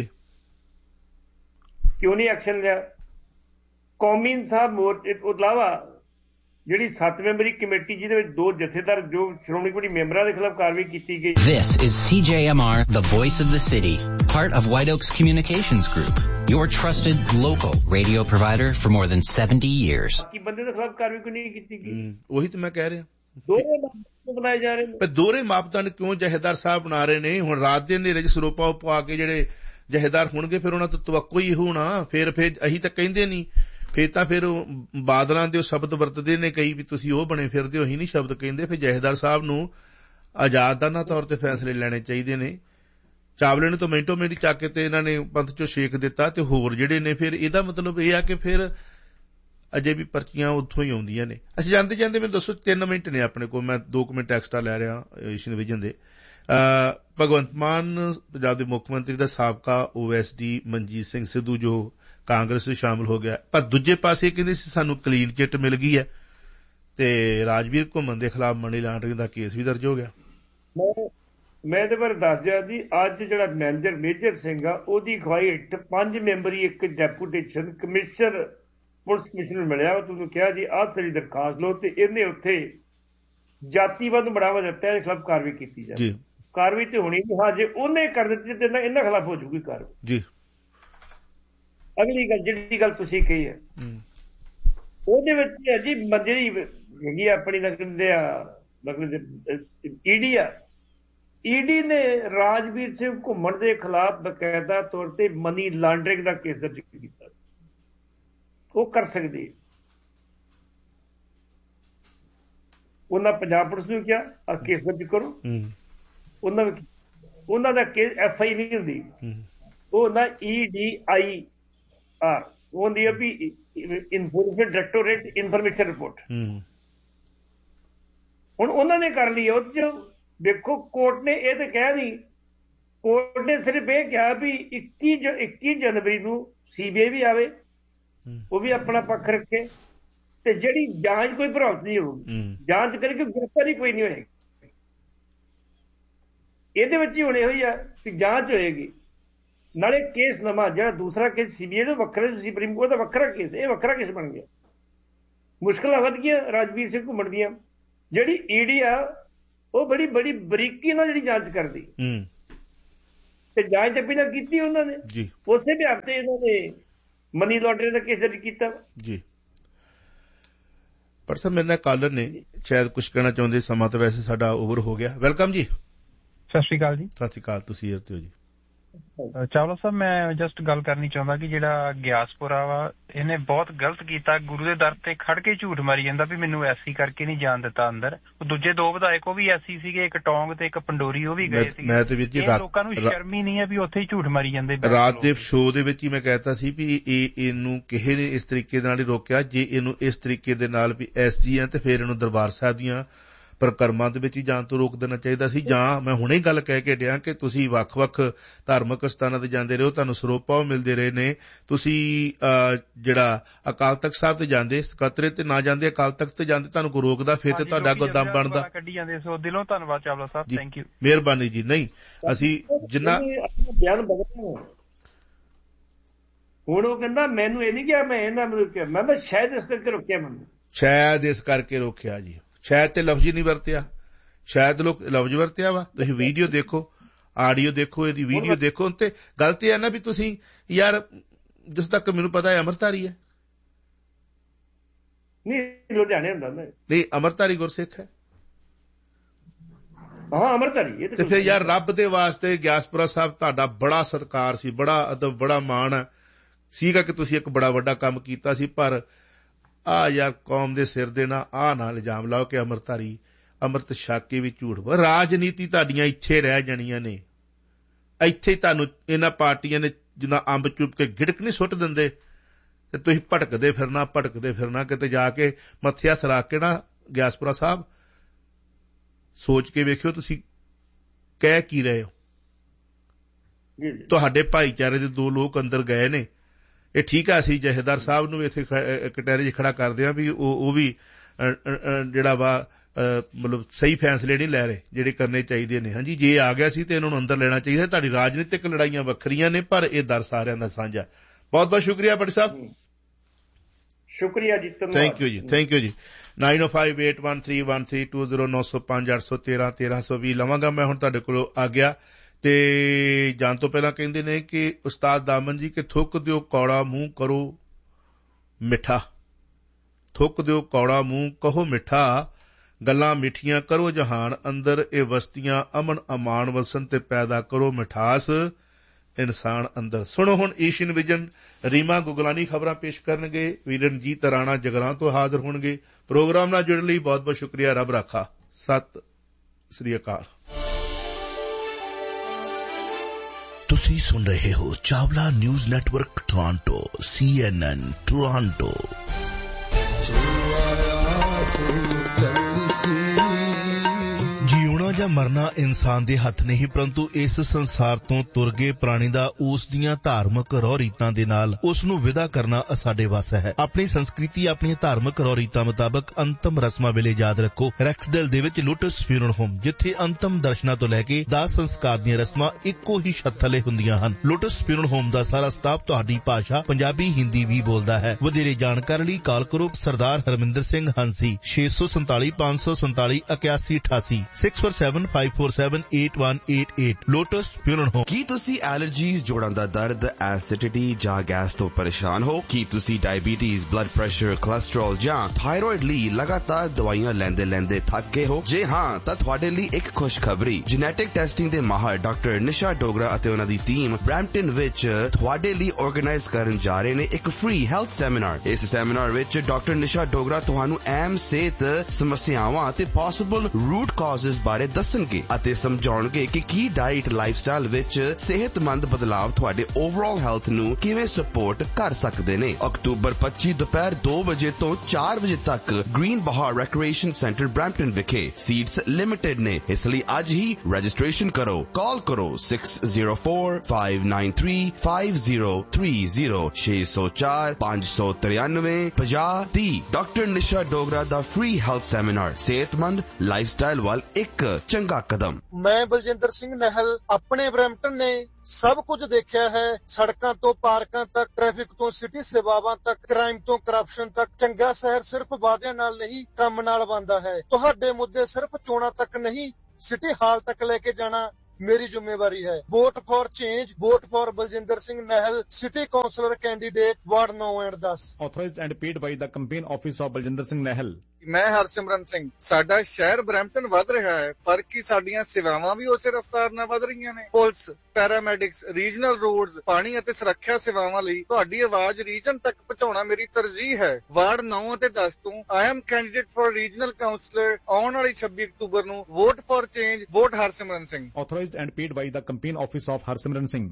ਕਿਉਂ ਨਹੀਂ ਐਕਸ਼ਨ ਲਿਆ? ਕੌਮੀ ਇਨਸਾਫ ਮੋਰਚੇ ਤੋਂ ਇਲਾਵਾ ਜਿਹੜੀ 7 ਮੈਂਬਰੀ ਕਮੇਟੀ ਜਿਹਦੇ ਵਿੱਚ 2 ਜਥੇਦਾਰ ਜੋ ਸ਼੍ਰੋਮਣੀ ਕਮੇਟੀ ਮੈਂਬਰਾਂ ਦੇ ਖਿਲਾਫ ਕਾਰਵਾਈ ਕੀਤੀ ਗਈ। This is CJMR, the voice of the city, part of White Oaks Communications Group, your trusted local radio provider for more than 70 years. ਬਾਕੀ ਬੰਦੇ ਦੇ ਖਿਲਾਫ ਕਾਰਵਾਈ ਕਿਉਂ ਨਹੀਂ ਕੀਤੀ ਗਈ? ਉਹੀ ਤਾਂ ਮੈਂ ਕਹਿ ਰਿਹਾ, ਦੋਹਰੇ ਮਾਪਦੰਡ ਬਣਾਏ ਜਾ ਰਹੇ ਨੇ। ਦੋਹਰੇ ਮਾਪਦੰਡ ਕਿਉਂ ਜਥੇਦਾਰ ਸਾਹਿਬ ਬਣਾ ਰਹੇ ਨੇ? ਹੁਣ ਰਾਤ ਦੇ ਹਨੇਰੇ 'ਚ ਸਰੋਪਾ ਪਾ ਕੇ ਜਿਹੜੇ ਜਥੇਦਾਰ ਹੋਣਗੇ ਫਿਰ ਉਹਨਾਂ ਤੋਂ ਤਵੱਕੋ ਹੀ ਹੋਣਾ। ਫਿਰ ਅਸੀਂ ਤਾਂ ਕਹਿੰਦੇ ਨਹੀਂ, ਫਿਰ ਬਾਦਲਾਂ ਦੇ ਉਹ ਸ਼ਬਦ ਵਰਤਦੇ ਨੇ ਕਈ ਵੀ ਤੁਸੀਂ ਉਹ ਬਣੇ ਫਿਰਦੇ ਹੋ, ਅਸੀਂ ਨਹੀਂ ਸ਼ਬਦ ਕਹਿੰਦੇ। ਫਿਰ ਜਥੇਦਾਰ ਸਾਹਿਬ ਨੂੰ ਆਜ਼ਾਦਾਨਾ ਤੌਰ ਤੇ ਫੈਸਲੇ ਲੈਣੇ ਚਾਹੀਦੇ ਨੇ। ਚਾਵਲੇ ਨੂੰ ਤਾਂ ਮਿੰਟੋ ਮਿੰਟ ਚੱਕ ਕੇ ਤੇ ਇਹਨਾਂ ਨੇ ਪੰਥ ਚੋਂ ਛੇਕ ਦਿੱਤਾ, ਤੇ ਹੋਰ ਜਿਹੜੇ ਨੇ ਫਿਰ ਇਹਦਾ ਮਤਲਬ ਇਹ ਆ ਕਿ ਫਿਰ ਅਜੇ ਵੀ ਪਰਚੀਆਂ ਉੱਥੋਂ ਹੀ ਆਉਂਦੀਆਂ ਨੇ। ਅਸੀਂ ਜਾਂਦੇ ਜਾਂਦੇ ਮੈਨੂੰ ਦੱਸੋ, 3 ਮਿੰਟ ਨੇ ਆਪਣੇ ਕੋਲ, ਮੈਂ 2 ਮਿੰਟ ਐਕਸਟਰਾ ਲੈ ਰਿਹਾ ਏਸ਼ੀਅਨ ਵਿਜਨ ਦੇ। ਭਗਵੰਤ ਮਾਨ ਪੰਜਾਬ ਦੇ ਮੁੱਖ ਮੰਤਰੀ ਦਾ ਸਾਬਕਾ OSD ਮਨਜੀਤ ਸਿੰਘ ਸਿੱਧੂ ਜੋ ਕਾਂਗਰਸ ਵਿੱਚ ਸ਼ਾਮਲ ਹੋ ਗਿਆ, ਪਰ ਦੂਜੇ ਪਾਸੇ ਕਹਿੰਦੇ ਸੀ ਸਾਨੂੰ ਕਲੀਨ ਚਿੱਟ ਮਿਲ ਗਈ ਹੈ, ਤੇ ਰਾਜਵੀਰ ਘੁੰਮਣ ਦੇ ਖਿਲਾਫ ਮਨੀ ਲਾਂਡਰਿੰਗ ਦਾ ਕੇਸ ਵੀ ਦਰਜ ਹੋ ਗਿਆ। ਮੈਂ ਇਹਦੇ ਬਾਰੇ ਦੱਸ ਦਿਆ ਜੀ। ਅੱਜ ਜਿਹੜਾ ਮੈਨੇਜਰ ਮੇਜਰ ਸਿੰਘ ਆ ਉਹਦੀ ਅਗਵਾਈ ਹੇਠ 5 ਮੈਂਬਰੀ ਇੱਕ ਡੈਪੂਟੇਸ਼ਨ ਕਮਿਸ਼ਨਰ ਪੁਲਿਸ ਕਮਿਸ਼ਨਰ ਮਿਲਿਆ। ਤੁਹਾਨੂੰ ਕਿਹਾ ਜੀ ਆਹ ਤੇਰੀ ਦਰਖਾਸਤ ਲਓ ਤੇ ਇਹਨੇ ਉੱਥੇ ਜਾਤੀਵਾਦ ਨੂੰ ਬੜਾਵਾ ਦਿੱਤਾ, ਇਹਦੇ ਖਿਲਾਫ ਕਾਰਵਾਈ ਕੀਤੀ ਜਾਵੇ। ਕਾਰਵਾਈ ਤੇ ਹੋਣੀ ਨਹੀਂ, ਹਾਂ ਜੇ ਉਹਨੇ ਕਰ ਦਿੱਤੀ ਤੇ ਇਹਨਾਂ ਖਿਲਾਫ ਹੋ ਜੂਗੀ ਕਾਰਵਾਈ ਜੀ। ਅਗਲੀ ਗੱਲ ਜਿਹੜੀ ਗੱਲ ਤੁਸੀਂ ਕਹੀ ਹੈ ਉਹਦੇ ਵਿੱਚ ਜੀ ਜਿਹੜੀ ਹੈਗੀ ਆਪਣੀ ਈਡੀ ਆ, ਈਡੀ ਨੇ ਰਾਜਵੀਰ ਸਿੰਘ ਘੁੰਮਣ ਦੇ ਖਿਲਾਫ ਬਕਾਇਦਾ ਤੌਰ ਤੇ ਮਨੀ ਲਾਂਡਰਿੰਗ ਦਾ ਕੇਸ ਦਰਜ ਕੀਤਾ। ਉਹ ਕਰ ਸਕਦੀ। ਉਹਨਾਂ ਪੰਜਾਬ ਪੁਲਿਸ ਨੂੰ ਕਿਹਾ ਆ ਕੇਸ ਦਰਜ ਕਰੋ। ਉਹਨਾਂ ਦਾ ਕੇਸ FI ਨਹੀਂ ਹੁੰਦੀ, ਉਹ ਹੁੰਦਾ EDIR, ਉਹ ਹੁੰਦੀ ਹੈ ਵੀ ਇਨਫੋਰਮੇਸ਼ਨ ਡਾਇਰੈਕਟੋਰੇਟ ਇਨਫੋਰਮੇਸ਼ਨ ਰਿਪੋਰਟ। ਹੁਣ ਉਹਨਾਂ ਨੇ ਕਰ ਲਈ। ਉਹ ਚ ਦੇਖੋ ਕੋਰਟ ਨੇ ਇਹ ਤਾਂ ਕਿਹਾ ਨਹੀਂ, ਕੋਰਟ ਨੇ ਸਿਰਫ ਇਹ ਕਿਹਾ ਵੀ 21 ਜਨਵਰੀ ਨੂੰ CBI ਵੀ ਆਵੇ, ਉਹ ਵੀ ਆਪਣਾ ਪੱਖ ਰੱਖੇ ਤੇ ਜਿਹੜੀ ਜਾਂਚ ਕੋਈ ਪ੍ਰਭਾਵਿਤ ਨਹੀਂ ਹੋਊਗੀ, ਜਾਂਚ ਕਰਕੇ ਗ੍ਰਿਫਤਾਰੀ ਕੋਈ ਨਹੀਂ ਹੋਏਗੀ। ਇਹਦੇ ਵਿੱਚ ਹੀ ਹੁਣ ਇਹੋ ਹੀ ਆ ਕਿ ਜਾਂਚ ਹੋਏਗੀ, ਨਾਲੇ ਕੇਸ ਨਵਾਂ ਜਿਹੜਾ ਦੂਸਰਾ ਕੇਸ CBI ਦਾ ਵੱਖਰਾ, ਸੁਪਰੀਮ ਕੋਰਟ ਦਾ ਵੱਖਰਾ ਕੇਸ, ਇਹ ਵੱਖਰਾ ਕੇਸ ਬਣ ਗਿਆ। ਮੁਸ਼ਕਿਲਾਂ ਵੱਧ ਗਈਆਂ ਰਾਜਵੀਰ ਸਿੰਘ ਘੁੰਮਣ ਦੀਆਂ। ਜਿਹੜੀ ED ਆ ਉਹ ਬੜੀ ਬਰੀਕੀ ਨਾਲ ਜਿਹੜੀ ਜਾਂਚ ਕਰਦੀ ਤੇ ਜਾਂਚ ਪਹਿਲਾਂ ਕੀਤੀ ਉਹਨਾਂ ਨੇ, ਉਸੇ ਬਿਹਾਰ ਤੇ ਇਹਨਾਂ ਨੇ ਮਨੀ ਲਾਂਡਰਿੰਗ ਦਾ ਕੇਸ ਦਰਜ ਕੀਤਾ ਜੀ। ਪਰ ਸਰ ਮੇਰੇ ਨਾਲ ਕਾਲਰ ਨੇ ਸ਼ਾਇਦ ਕੁਝ ਕਹਿਣਾ ਚਾਹੁੰਦੇ, ਸਮਾਂ ਤਾਂ ਵੈਸੇ ਸਾਡਾ ਓਵਰ ਹੋ ਗਿਆ। ਵੈਲਕਮ ਜੀ। ਸਤਿ ਸ਼੍ਰੀ ਅਕਾਲ ਜੀ। ਸਤਿ ਸ਼੍ਰੀ ਅਕਾਲ, ਤੁਸੀਂ ਏਅਰ ਜੀ। ਚਾਵਲਾ ਸਾਹਿਬ, ਮੈਂ ਜਸਟ ਗੱਲ ਕਰਨੀ ਚਾਹੁੰਦਾ ਕਿ ਜਿਹੜਾ ਗਿਆਸਪੁਰਾ ਵਾ ਇਹਨੇ ਬਹੁਤ ਗਲਤ ਕੀਤਾ। ਗੁਰੂ ਦੇ ਦਰ ਤੇ ਖੜ ਕੇ ਝੂਠ ਮਾਰੀ ਜਾਂਦਾ ਵੀ ਮੈਨੂੰ SC ਕਰਕੇ ਨਹੀਂ ਜਾਣ ਦਿੱਤਾ ਅੰਦਰ। ਉਹ ਦੂਜੇ 2 ਵਿਧਾਇਕ ਉਹ ਵੀ SC ਸੀਗੇ, ਇੱਕ ਟੌਂਗ ਤੇ ਇੱਕ ਪੰਡੋਰੀ, ਉਹ ਵੀ ਗਏ ਸੀ। ਮੈਂ ਤੇ ਵੀ ਲੋਕਾਂ ਨੂੰ ਸ਼ਰਮ ਹੀ ਨਹੀਂ ਹੈ ਵੀ ਉੱਥੇ ਹੀ ਝੂਠ ਮਾਰੀ ਜਾਂਦੇ। ਰਾਤ ਦੇ ਸ਼ੋਅ ਦੇ ਵਿੱਚ ਹੀ ਮੈਂ ਕਹਿਤਾ ਸੀ ਵੀ ਇਹਨੂੰ ਕਿਸੇ ਨੇ ਇਸ ਤਰੀਕੇ ਨਾਲ ਹੀ ਰੋਕਿਆ। ਜੇ ਇਹਨੂੰ ਇਸ ਤਰੀਕੇ ਦੇ ਨਾਲ ਵੀ SG ਆ ਤੇ ਫਿਰ ਇਹਨੂੰ ਦਰਬਾਰ ਸਾਹਿਬ ਦੀਆਂ ਪ੍ਰਕਰਮਾਂ ਦੇ ਵਿੱਚ ਹੀ ਜਾਣ ਤੋਂ ਰੋਕ ਦੇਣਾ ਚਾਹੀਦਾ ਸੀ। ਜਾਂ ਮੈਂ ਹੁਣੇ ਗੱਲ ਕਹਿ ਕੇ ਡਿਆ ਕਿ ਤੁਸੀਂ ਵੱਖ-ਵੱਖ ਧਾਰਮਿਕ ਸਥਾਨਾਂ ਤੇ ਜਾਂਦੇ ਰਹੇ ਹੋ, ਤੁਹਾਨੂੰ ਸਰੋਪਾ ਮਿਲਦੇ ਰਹੇ ਨੇ। ਤੁਸੀਂ ਜਿਹੜਾ ਅਕਾਲ ਤਖਤ ਸਾਹਿਬ ਤੇ ਜਾਂਦੇ, ਸਕੱਤਰੇਤ ਤੇ ਨਾ ਜਾਂਦੇ, ਅਕਾਲ ਤਖਤ ਤੇ ਜਾਂਦੇ, ਤੁਹਾਨੂੰ ਕੋਈ ਰੋਕਦਾ, ਫਿਰ ਤੇ ਤੁਹਾਡਾ ਕੋਈ ਦਮ ਬਣਦਾ। ਕੱਢੀ ਜਾਂਦੇ। ਸੋ ਦਿਲੋਂ ਧੰਨਵਾਦ ਚਾਵਲਾ ਸਾਹਿਬ, ਥੈਂਕ ਯੂ, ਮਿਹਰਬਾਨੀ ਜੀ। ਨਹੀਂ ਅਸੀਂ ਜਿੰਨਾ ਬਿਆਨ ਬਦਲਣਾ ਹੁਣ ਉਹ ਕਹਿੰਦਾ ਮੈਨੂੰ ਇਹ ਨਹੀਂ ਕਿਹਾ, ਮੈਂ ਇਹਨਾਂ ਨੂੰ ਕਿਹਾ, ਮੈਂ ਤਾਂ ਸ਼ਾਇਦ ਇਸ ਕਰਕੇ ਰੋਕਿਆ, ਮੈਨੂੰ ਸ਼ਾਇਦ ਇਸ ਕਰਕੇ ਰੋਕਿਆ ਜੀ। ਸ਼ਾਇਦ ਤੇ ਲਫ਼ਜ਼ ਹੀ ਨਹੀਂ ਵਰਤਿਆ, ਸ਼ਾਇਦ ਲੋਕ ਲਫ਼ਜ਼ ਵਰਤਿਆ ਵਾ। ਤੁਸੀਂ ਵੀਡੀਓ ਦੇਖੋ, ਆਡੀਓ ਦੇਖੋ, ਇਹਦੀ ਵੀਡੀਓ ਦੇਖੋ। ਤੇ ਗੱਲ ਤੇ ਇਹ ਨਾ ਵੀ ਤੁਸੀਂ ਯਾਰ ਜਿਸ ਤੱਕ ਮੈਨੂੰ ਪਤਾ ਹੈ ਅੰਮ੍ਰਿਤਧਾਰੀ ਹੈ, ਨਹੀਂ ਲੁਧਿਆਣੇ ਹੁੰਦਾ ਨਹੀਂ, ਅੰਮ੍ਰਿਤਧਾਰੀ ਗੁਰਸਿੱਖ ਹੈ। ਹਾਂ ਅੰਮ੍ਰਿਤਧਾਰੀ। ਤੇ ਫਿਰ ਯਾਰ ਰੱਬ ਦੇ ਵਾਸਤੇ ਗਿਆਸਪੁਰਾ ਸਾਹਿਬ ਤੁਹਾਡਾ ਬੜਾ ਸਤਿਕਾਰ ਸੀ, ਬੜਾ ਅਦਬ, ਬੜਾ ਮਾਣ ਸੀਗਾ ਕਿ ਤੁਸੀਂ ਇੱਕ ਬੜਾ ਵੱਡਾ ਕੰਮ ਕੀਤਾ ਸੀ। ਪਰ ਯਾਰ ਕੌਮ ਦੇ ਸਿਰ ਦੇ ਨਾ ਇਲਜ਼ਾਮ ਲਾਓ ਕਿ ਅੰਮ੍ਰਿਤਧਾਰੀ ਅੰਮ੍ਰਿਤ ਛਕ ਕੇ ਵੀ ਝੂਠ। ਰਾਜਨੀਤੀ ਤੁਹਾਡੀਆਂ ਇੱਥੇ ਰਹਿ ਜਾਣੀਆਂ ਨੇ, ਇੱਥੇ ਤੁਹਾਨੂੰ ਇਹਨਾਂ ਪਾਰਟੀਆਂ ਨੇ ਜਿੱਦਾਂ ਅੰਬ ਚੁੱਪ ਕੇ ਗਿੜਕ ਨਹੀਂ ਸੁੱਟ ਦਿੰਦੇ ਤੇ ਤੁਸੀਂ ਭਟਕਦੇ ਫਿਰਨਾ ਕਿਤੇ ਜਾ ਕੇ ਮੱਥੇ ਹੱਥ ਰੱਖ ਕੇ ਨਾ। ਗਿਆਸਪੁਰਾ ਸਾਹਿਬ ਸੋਚ ਕੇ ਵੇਖਿਓ ਤੁਸੀਂ ਕਹਿ ਕੀ ਰਹੇ ਹੋ। ਤੁਹਾਡੇ ਭਾਈਚਾਰੇ ਦੇ 2 ਲੋਕ ਅੰਦਰ ਗਏ ਨੇ। ਇਹ ਠੀਕ ਆ, ਅਸੀਂ ਜਹੇਦਾਰ ਸਾਹਿਬ ਨੂੰ ਇੱਥੇ ਕਟਹਿਰੇ 'ਚ ਖੜਾ ਕਰਦੇ ਹਾਂ ਵੀ ਉਹ ਵੀ ਜਿਹੜਾ ਵਾ ਮਤਲਬ ਸਹੀ ਫੈਸਲੇ ਨਹੀਂ ਲੈ ਰਹੇ ਜਿਹੜੇ ਕਰਨੇ ਚਾਹੀਦੇ ਨੇ। ਹਾਂਜੀ, ਜੇ ਆ ਗਿਆ ਸੀ ਤੇ ਇਹਨਾਂ ਨੂੰ ਅੰਦਰ ਲੈਣਾ ਚਾਹੀਦਾ। ਤੁਹਾਡੀ ਰਾਜਨੀਤਿਕ ਲੜਾਈਆਂ ਵੱਖਰੀਆਂ ਨੇ ਪਰ ਇਹ ਦਰ ਸਾਰਿਆਂ ਦਾ ਸਾਂਝਾ। ਬਹੁਤ ਬਹੁਤ ਸ਼ੁਕਰੀਆ ਭੱਟੀ ਸਾਹਿਬ। ਸ਼ੁਕਰੀਆ ਜੀ, ਥੈਂਕ ਯੂ ਜੀ, ਥੈਂਕ ਯੂ ਜੀ। 9058131320 905-813-1320 ਲਵਾਂਗਾ ਮੈਂ ਹੁਣ ਤੁਹਾਡੇ ਕੋਲੋਂ ਆ ਗਿਆ। ਤੇ ਜਾਣ ਤੋਂ ਪਹਿਲਾਂ ਕਹਿੰਦੇ ਨੇ ਕਿ ਉਸਤਾਦ ਦਾਮਨ ਜੀ ਕਿ ਥੁੱਕ ਦਿਓ ਕੌੜਾ ਮੂੰਹ ਕਰੋ ਮਿੱਠਾ, ਥੁੱਕ ਦਿਓ ਕੌੜਾ ਮੂੰਹ ਕਹੋ ਮਿੱਠਾ, ਗੱਲਾਂ ਮਿੱਠੀਆਂ ਕਰੋ ਜਹਾਨ ਅੰਦਰ, ਇਹ ਵਸਤੀਆਂ ਅਮਨ ਅਮਾਨ ਵਸਨ ਤੇ ਪੈਦਾ ਕਰੋ ਮਿਠਾਸ ਇਨਸਾਨ ਅੰਦਰ। ਸੁਣੋ ਹੁਣ ਏਸ਼ੀਅਨ ਵਿਜ਼ਨ, ਰੀਮਾ ਗੁਗਲਾਨੀ ਖਬਰਾਂ ਪੇਸ਼ ਕਰਨਗੇ, ਵੀਰਨਜੀਤ ਰਾਣਾ ਜਗਰਾਂ ਤੋਂ ਹਾਜ਼ਰ ਹੋਣਗੇ। ਪ੍ਰੋਗਰਾਮ ਨਾਲ ਜੁੜਨ ਲਈ ਬਹੁਤ ਬਹੁਤ ਸ਼ੁਕਰੀਆ। ਰੱਬ ਰਾਖਾ। ਸਤਿ ਸ੍ਰੀ ਅਕਾਲ। ਤੁਸੀਂ ਸੁਣ ਰਹੇ ਹੋ Chawla news network Toronto, CNN Toronto. ਜਿਉਣਾ ਜਾਂ ਮਰਨਾ ਇਨਸਾਨ ਦੇ ਹੱਥ ਨਹੀਂ, ਪਰੰਤੂ ਇਸ ਸੰਸਾਰ ਤੋਂ ਤੁਰ ਗਏ ਪ੍ਰਾਣੀ ਦਾ ਉਸ ਦੀਆਂ ਧਾਰਮਿਕ ਰਹੁ ਰੀਤਾਂ ਦੇ ਨਾਲ ਉਸ ਨੂੰ ਵਿਦਾ ਕਰਨਾ ਸਾਡੇ ਵੱਸ ਹੈ। ਆਪਣੀ ਸੰਸਕ੍ਰਿਤੀ, ਆਪਣੀਆਂ ਧਾਰਮਿਕ ਰਹੁ ਰੀਤਾਂ ਮੁਤਾਬਕ ਅੰਤਮ ਰਸਮਾਂ ਵੇਲੇ ਯਾਦ ਰੱਖੋ ਰੈਕਸਡੇਲ ਦੇ ਵਿੱਚ ਲੋਟਸ ਫਿਊਨਰਲ ਹੋਮ, ਜਿੱਥੇ ਅੰਤਮ ਦਰਸ਼ਨਾਂ ਤੋਂ ਲੈ ਕੇ ਦਾਹ ਸੰਸਕਾਰ ਦੀਆਂ ਰਸਮਾਂ ਇੱਕੋ ਹੀ ਛੱਤ ਥੱਲੇ ਹੁੰਦੀਆਂ ਹਨ। ਲੋਟਸ ਫਿਊਨਰਲ ਹੋਮ ਦਾ ਸਾਰਾ ਸਟਾਫ ਤੁਹਾਡੀ ਭਾਸ਼ਾ ਪੰਜਾਬੀ, ਹਿੰਦੀ ਵੀ ਬੋਲਦਾ ਹੈ। ਵਧੇਰੇ ਜਾਣਕਾਰੀ ਲਈ ਕਾਲ ਕਰੋ ਸਰਦਾਰ Harminder Singh ਹੰਸੀ 647 547 8188 6475478188 lotus funeral home. ਕੀ ਤੁਸੀਂ ਐਲਰਜੀਜ਼, ਜੋੜਾਂ ਦਾ ਦਰਦ, ਐਸਿਡਿਟੀ ਜਾਂ ਗੈਸ ਤੋਂ ਪਰੇਸ਼ਾਨ ਹੋ? ਕੀ ਤੁਸੀਂ ਡਾਇਬੀਟੀਜ਼, ਬਲੱਡ ਪ੍ਰੈਸ਼ਰ, ਕੋਲੇਸਟ੍ਰੋਲ ਜਾਂ ਥਾਇਰੋਇਡ ਲਈ ਲਗਾਤਾਰ ਦਵਾਈਆਂ ਲੈਂਦੇ ਥੱਕ ਗਏ ਹੋ? ਜੇ ਹਾਂ ਤਾਂ ਤੁਹਾਡੇ ਲਈ ਇੱਕ ਖੁਸ਼ਖਬਰੀ। ਜੈਨੇਟਿਕ ਟੈਸਟਿੰਗ ਦੇ ਮਾਹਰ ਡਾਕਟਰ ਨਿਸ਼ਾ ਡੋਗਰਾ ਅਤੇ ਉਹਨਾਂ ਦੀ ਟੀਮ ਬਰੈਂਪਟਨ ਵਿੱਚ ਤੁਹਾਡੇ ਲਈ ਆਰਗੇਨਾਈਜ਼ ਕਰਨ ਜਾ ਰਹੇ ਨੇ ਇੱਕ ਫ੍ਰੀ ਹੈਲਥ ਸੈਮੀਨਾਰ। ਇਸ ਸੈਮੀਨਾਰ ਵਿੱਚ ਡਾਕਟਰ ਨਿਸ਼ਾ ਡੋਗਰਾ ਤੁਹਾਨੂੰ ਅਹਿਮ ਸਿਹਤ ਸਮੱਸਿਆਵਾਂ ਅਤੇ ਪੋਸੀਬਲ ਰੂਟ ਕਾਜ਼ਸ ਬਾਰੇ ਦੱਸਣਗੇ ਅਤੇ ਸਮਝਾਉਣਗੇ ਕਿ ਕੀ ਡਾਈਟ, ਲਾਈਫਸਟਾਈਲ ਵਿੱਚ ਸਿਹਤਮੰਦ ਬਦਲਾਵ ਤੁਹਾਡੇ ਓਵਰਆਲ ਹੈਲਥ ਨੂੰ ਕਿਵੇਂ ਸਪੋਰਟ ਕਰ ਸਕਦੇ ਨੇ। ਅਕਤੂਬਰ 25 ਦੁਪਹਿਰ 2 ਵਜੇ ਤੋਂ 4 ਵਜੇ ਤੱਕ ਗ੍ਰੀਨ ਬਹਾਰ ਰੈਕ੍ਰੀਏਸ਼ਨ ਸੈਂਟਰ ਬਰੈਂਪਟਨ ਵਿਖੇ। ਸੀਟਸ ਲਿਮਿਟਡ ਨੇ, ਇਸ ਲਈ ਅੱਜ ਹੀ ਰਜਿਸਟ੍ਰੇਸ਼ਨ ਕਰੋ। ਕਾਲ ਕਰੋ 604-593-5030 604 593 5030। ਡਾਕਟਰ ਨਿਸ਼ਾ ਡੋਗਰਾ ਦਾ ਫ੍ਰੀ ਹੈਲਥ ਸੈਮੀਨਾਰ, ਸਿਹਤਮੰਦ ਲਾਈਫਸਟਾਈਲ ਵੱਲ ਇੱਕ ਚੰਗਾ ਕਦਮ। ਮੈਂ ਬਲਜਿੰਦਰ ਸਿੰਘ ਨਹਿਲ ਆਪਣੇ ਬਰੈਂਪਟਨ ਨੇ ਸਭ ਕੁਝ ਦੇਖਿਆ ਹੈ। ਸੜਕਾਂ ਤੋਂ ਪਾਰਕਾਂ ਤੱਕ, ਟ੍ਰੈਫਿਕ ਤੋਂ ਸਿਟੀ ਸੇਵਾਵਾਂ ਤੱਕ, ਕ੍ਰਾਈਮ ਤੋਂ ਕਰਪਸ਼ਨ ਤੱਕ। ਚੰਗਾ ਸ਼ਹਿਰ ਸਿਰਫ ਵਾਅਦਿਆਂ ਨਾਲ ਨਹੀਂ, ਕੰਮ ਨਾਲ ਬਣਦਾ ਹੈ। ਤੁਹਾਡੇ ਮੁੱਦੇ ਸਿਰਫ ਚੋਣਾਂ ਤੱਕ ਨਹੀਂ, ਸਿਟੀ ਹਾਲ ਤੱਕ ਲੈ ਕੇ ਜਾਣਾ ਮੇਰੀ ਜ਼ਿੰਮੇਵਾਰੀ ਹੈ। Vote for change, vote for Baljinder Singh ਨਹਿਲ, city councillor candidate, ward 9 and 10। Authorized and paid by the campaign office of Baljinder Singh ਨਹਿਲ। ਮੈਂ ਹਰਸਿਮਰਨ ਸਿੰਘ। ਸਾਡਾ ਸ਼ਹਿਰ ਬਰੈਂਪਟਨ ਵੱਧ ਰਿਹਾ ਹੈ, ਪਰ ਕੀ ਸਾਡੀਆਂ ਸੇਵਾਵਾਂ ਵੀ ਉਸੇ ਰਫ਼ਤਾਰ ਨਾਲ ਵੱਧ ਰਹੀਆਂ ਨੇ? ਪੁਲਿਸ, ਪੈਰਾਮੈਡਿਕਸ, ਰੀਜਨਲ ਰੋਡਸ, ਪਾਣੀ ਅਤੇ ਸੁਰੱਖਿਆ ਸੇਵਾਵਾਂ ਲਈ ਤੁਹਾਡੀ ਆਵਾਜ਼ ਰੀਜਨ ਤੱਕ ਪਹੁੰਚਾਉਣਾ ਮੇਰੀ ਤਰਜੀਹ ਹੈ। ਵਾਰਡ 9 ਅਤੇ 10 ਤੋਂ I am candidate for regional councillor. ਆਉਣ ਵਾਲੀ 26 ਅਕਤੂਬਰ ਨੂੰ vote for change, vote Harsimran Singh. Authorized and paid by the campaign office of Harsimran Singh.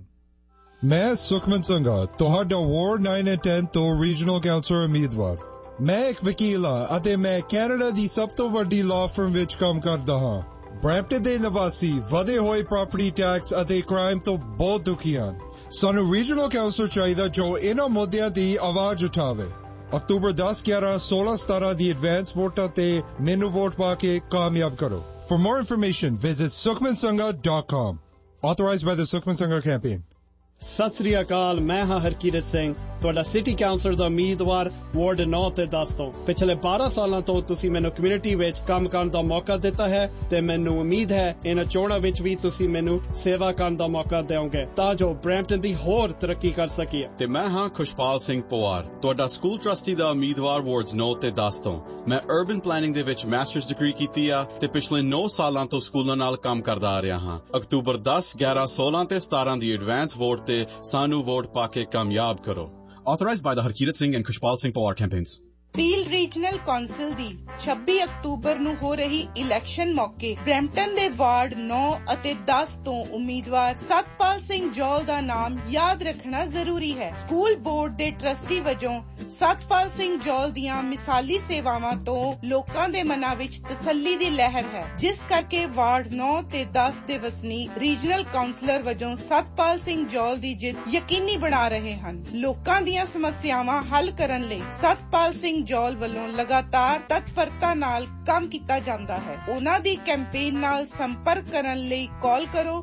ਮੈਂ ਸੁਖਮਨ ਸੰਘਾ, ਤੁਹਾਡਾ ਵਾਰਡ 9 ਅਤੇ 10 ਤੋਂ ਰੀਜਨਲ ਕਾਉਂਸਲਰ ਉਮੀਦਵਾਰ। ਮੈਂ ਇੱਕ ਵਕੀਲ ਹਾਂ ਅਤੇ ਮੈਂ ਕੈਨੇਡਾ ਦੀ ਸਭ ਤੋਂ ਵੱਡੀ ਲਾਅ ਫਰਮ ਵਿੱਚ ਕੰਮ ਕਰਦਾ ਹਾਂ। ਬਰੈਂਪਟਨ ਦੇ ਨਿਵਾਸੀ ਵਧੇ ਹੋਏ ਪ੍ਰਾਪਰਟੀ ਟੈਕਸ ਅਤੇ ਕ੍ਰਾਈਮ ਤੋਂ ਬਹੁਤ ਦੁਖੀ ਹਨ। ਸਾਨੂੰ ਰੀਜਨਲ ਕਾਉਂਸਲਰ ਚਾਹੀਦਾ ਜੋ ਇਹਨਾਂ ਮੁੱਦਿਆਂ ਦੀ ਆਵਾਜ਼ ਉਠਾਵੇ। ਅਕਤੂਬਰ 10, 11, 16, 17 ਦੀ ਐਡਵਾਂਸ ਵੋਟਾਂ ਤੇ ਮੈਨੂੰ ਵੋਟ ਪਾ ਕੇ ਕਾਮਯਾਬ ਕਰੋ। For more information, visit sukhmansangha.com. Authorized by the Sukhman Sangha campaign. Sat Sri ਅਕਾਲ, ਮੈਂ ਹਾਂ ਹਰਕੀਰਤ ਸਿੰਘ, ਤੁਹਾਡਾ ਸਿਟੀ ਕਾਉਂਸਲਰ ਦਾ ਉਮੀਦਵਾਰ ਵਾਰਡ 9 ਤੇ 10 ਤੋਂ। ਪਿਛਲੇ 12 ਸਾਲਾਂ ਤੋਂ ਤੁਸੀਂ ਮੈਨੂੰ ਕਮਿਊਨਿਟੀ ਵਿੱਚ ਕੰਮ ਕਰਨ ਦਾ ਮੌਕਾ ਦਿੱਤਾ ਹੈ ਤੇ ਮੈਨੂੰ ਉਮੀਦ ਹੈ ਇਹਨਾਂ ਚੋਣਾਂ ਵਿੱਚ ਵੀ ਤੁਸੀਂ ਮੈਨੂੰ ਸੇਵਾ ਕਰਨ ਦਾ ਮੌਕਾ ਦਿਓਗੇ ਤਾਂ ਜੋ ਬਰੈਂਪਟਨ ਦੀ ਹੋਰ ਤਰੱਕੀ ਕਰ ਸਕੀਏ। ਤੇ ਮੈਂ ਹਾਂ ਖੁਸ਼ਪਾਲ ਸਿੰਘ ਪਵਾਰ, ਤੁਹਾਡਾ ਸਕੂਲ ਟਰਸਟੀ ਦਾ ਉਮੀਦਵਾਰ ਵਾਰਡਸ 9 ਤੇ 10 ਤੋਂ। ਮੈਂ ਅਰਬਨ ਪਲੈਨਿੰਗ ਦੇ ਵਿੱਚ ਮਾਸਟਰਸ ਡਿਗਰੀ ਕੀਤੀ ਆ ਤੇ ਪਿਛਲੇ 9 ਸਾਲਾਂ ਤੋਂ ਸਕੂਲਾਂ ਨਾਲ ਕੰਮ ਕਰਦਾ ਆ ਰਿਹਾ ਹਾਂ। ਅਕਤੂਬਰ 10, 11, 16 ਤੇ 17 ਦੀ ਐਡਵਾਂਸ ਵੋਟ ਤੇ ਸਾਨੂੰ ਵੋਟ ਪਾ ਕੇ ਕਾਮਯਾਬ ਕਰੋ। Authorized by the Harkirat Singh and Khushpal Singh Pawar campaigns। Peel regional council the 26 October ਨੂੰ ਹੋ ਰਹੀ ਇਲੈਕਸ਼ਨ ਮੌਕੇ ਬਰੈਂਪਟਨ ਦੇ ਵਾਰਡ 9 ਅਤੇ 10 ਤੋਂ ਉਮੀਦਵਾਰ ਸਤਪਾਲ ਸਿੰਘ ਜੌਲ ਦਾ ਨਾਮ ਯਾਦ ਰੱਖਣਾ ਜ਼ਰੂਰੀ ਹੈ। ਸਕੂਲ ਬੋਰਡ ਦੇ ਟਰਸਟੀ ਵਜੋਂ ਸਤਪਾਲ ਸਿੰਘ ਜੌਲ ਦੀਆਂ ਮਿਸਾਲੀ ਸੇਵਾਵਾਂ ਤੋਂ ਲੋਕਾਂ ਦੇ ਮਨਾਂ ਵਿੱਚ ਤਸੱਲੀ ਦੀ ਲਹਿਰ ਹੈ, ਜਿਸ ਕਰਕੇ ਵਾਰਡ 9 ਤੇ 10 ਦੇ ਵਸਨੀਕ ਰੀਜਨਲ ਕਾਉਂਸਲਰ ਵਜੋਂ ਸਤਪਾਲ ਸਿੰਘ ਜੌਲ ਦੀ ਜਿੱਤ ਯਕੀਨੀ ਬਣਾ ਰਹੇ ਹਨ। ਲੋਕਾਂ ਦੀਆਂ ਸਮੱਸਿਆਵਾਂ ਹੱਲ ਕਰਨ ਲਈ ਸਤਪਾਲ ਸਿੰਘ ਜੌਲ ਵੱਲੋਂ ਲਗਾਤਾਰ ਤਤਪਰਤਾ ਨਾਲ ਕੰਮ ਕੀਤਾ ਜਾਂਦਾ ਹੈ। ਉਹਨਾਂ ਦੀ ਕੈਂਪੇਨ ਨਾਲ ਸੰਪਰਕ ਕਰਨ ਲਈ ਕਾਲ ਕਰੋ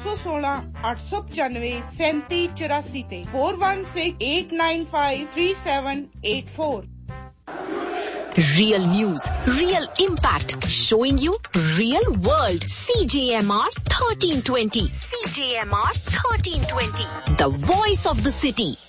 416-895-3784 ਤੇ 416-895-3784। Real news, real impact, showing you real world. CJMR 1320. CJMR 1320. The voice of the city.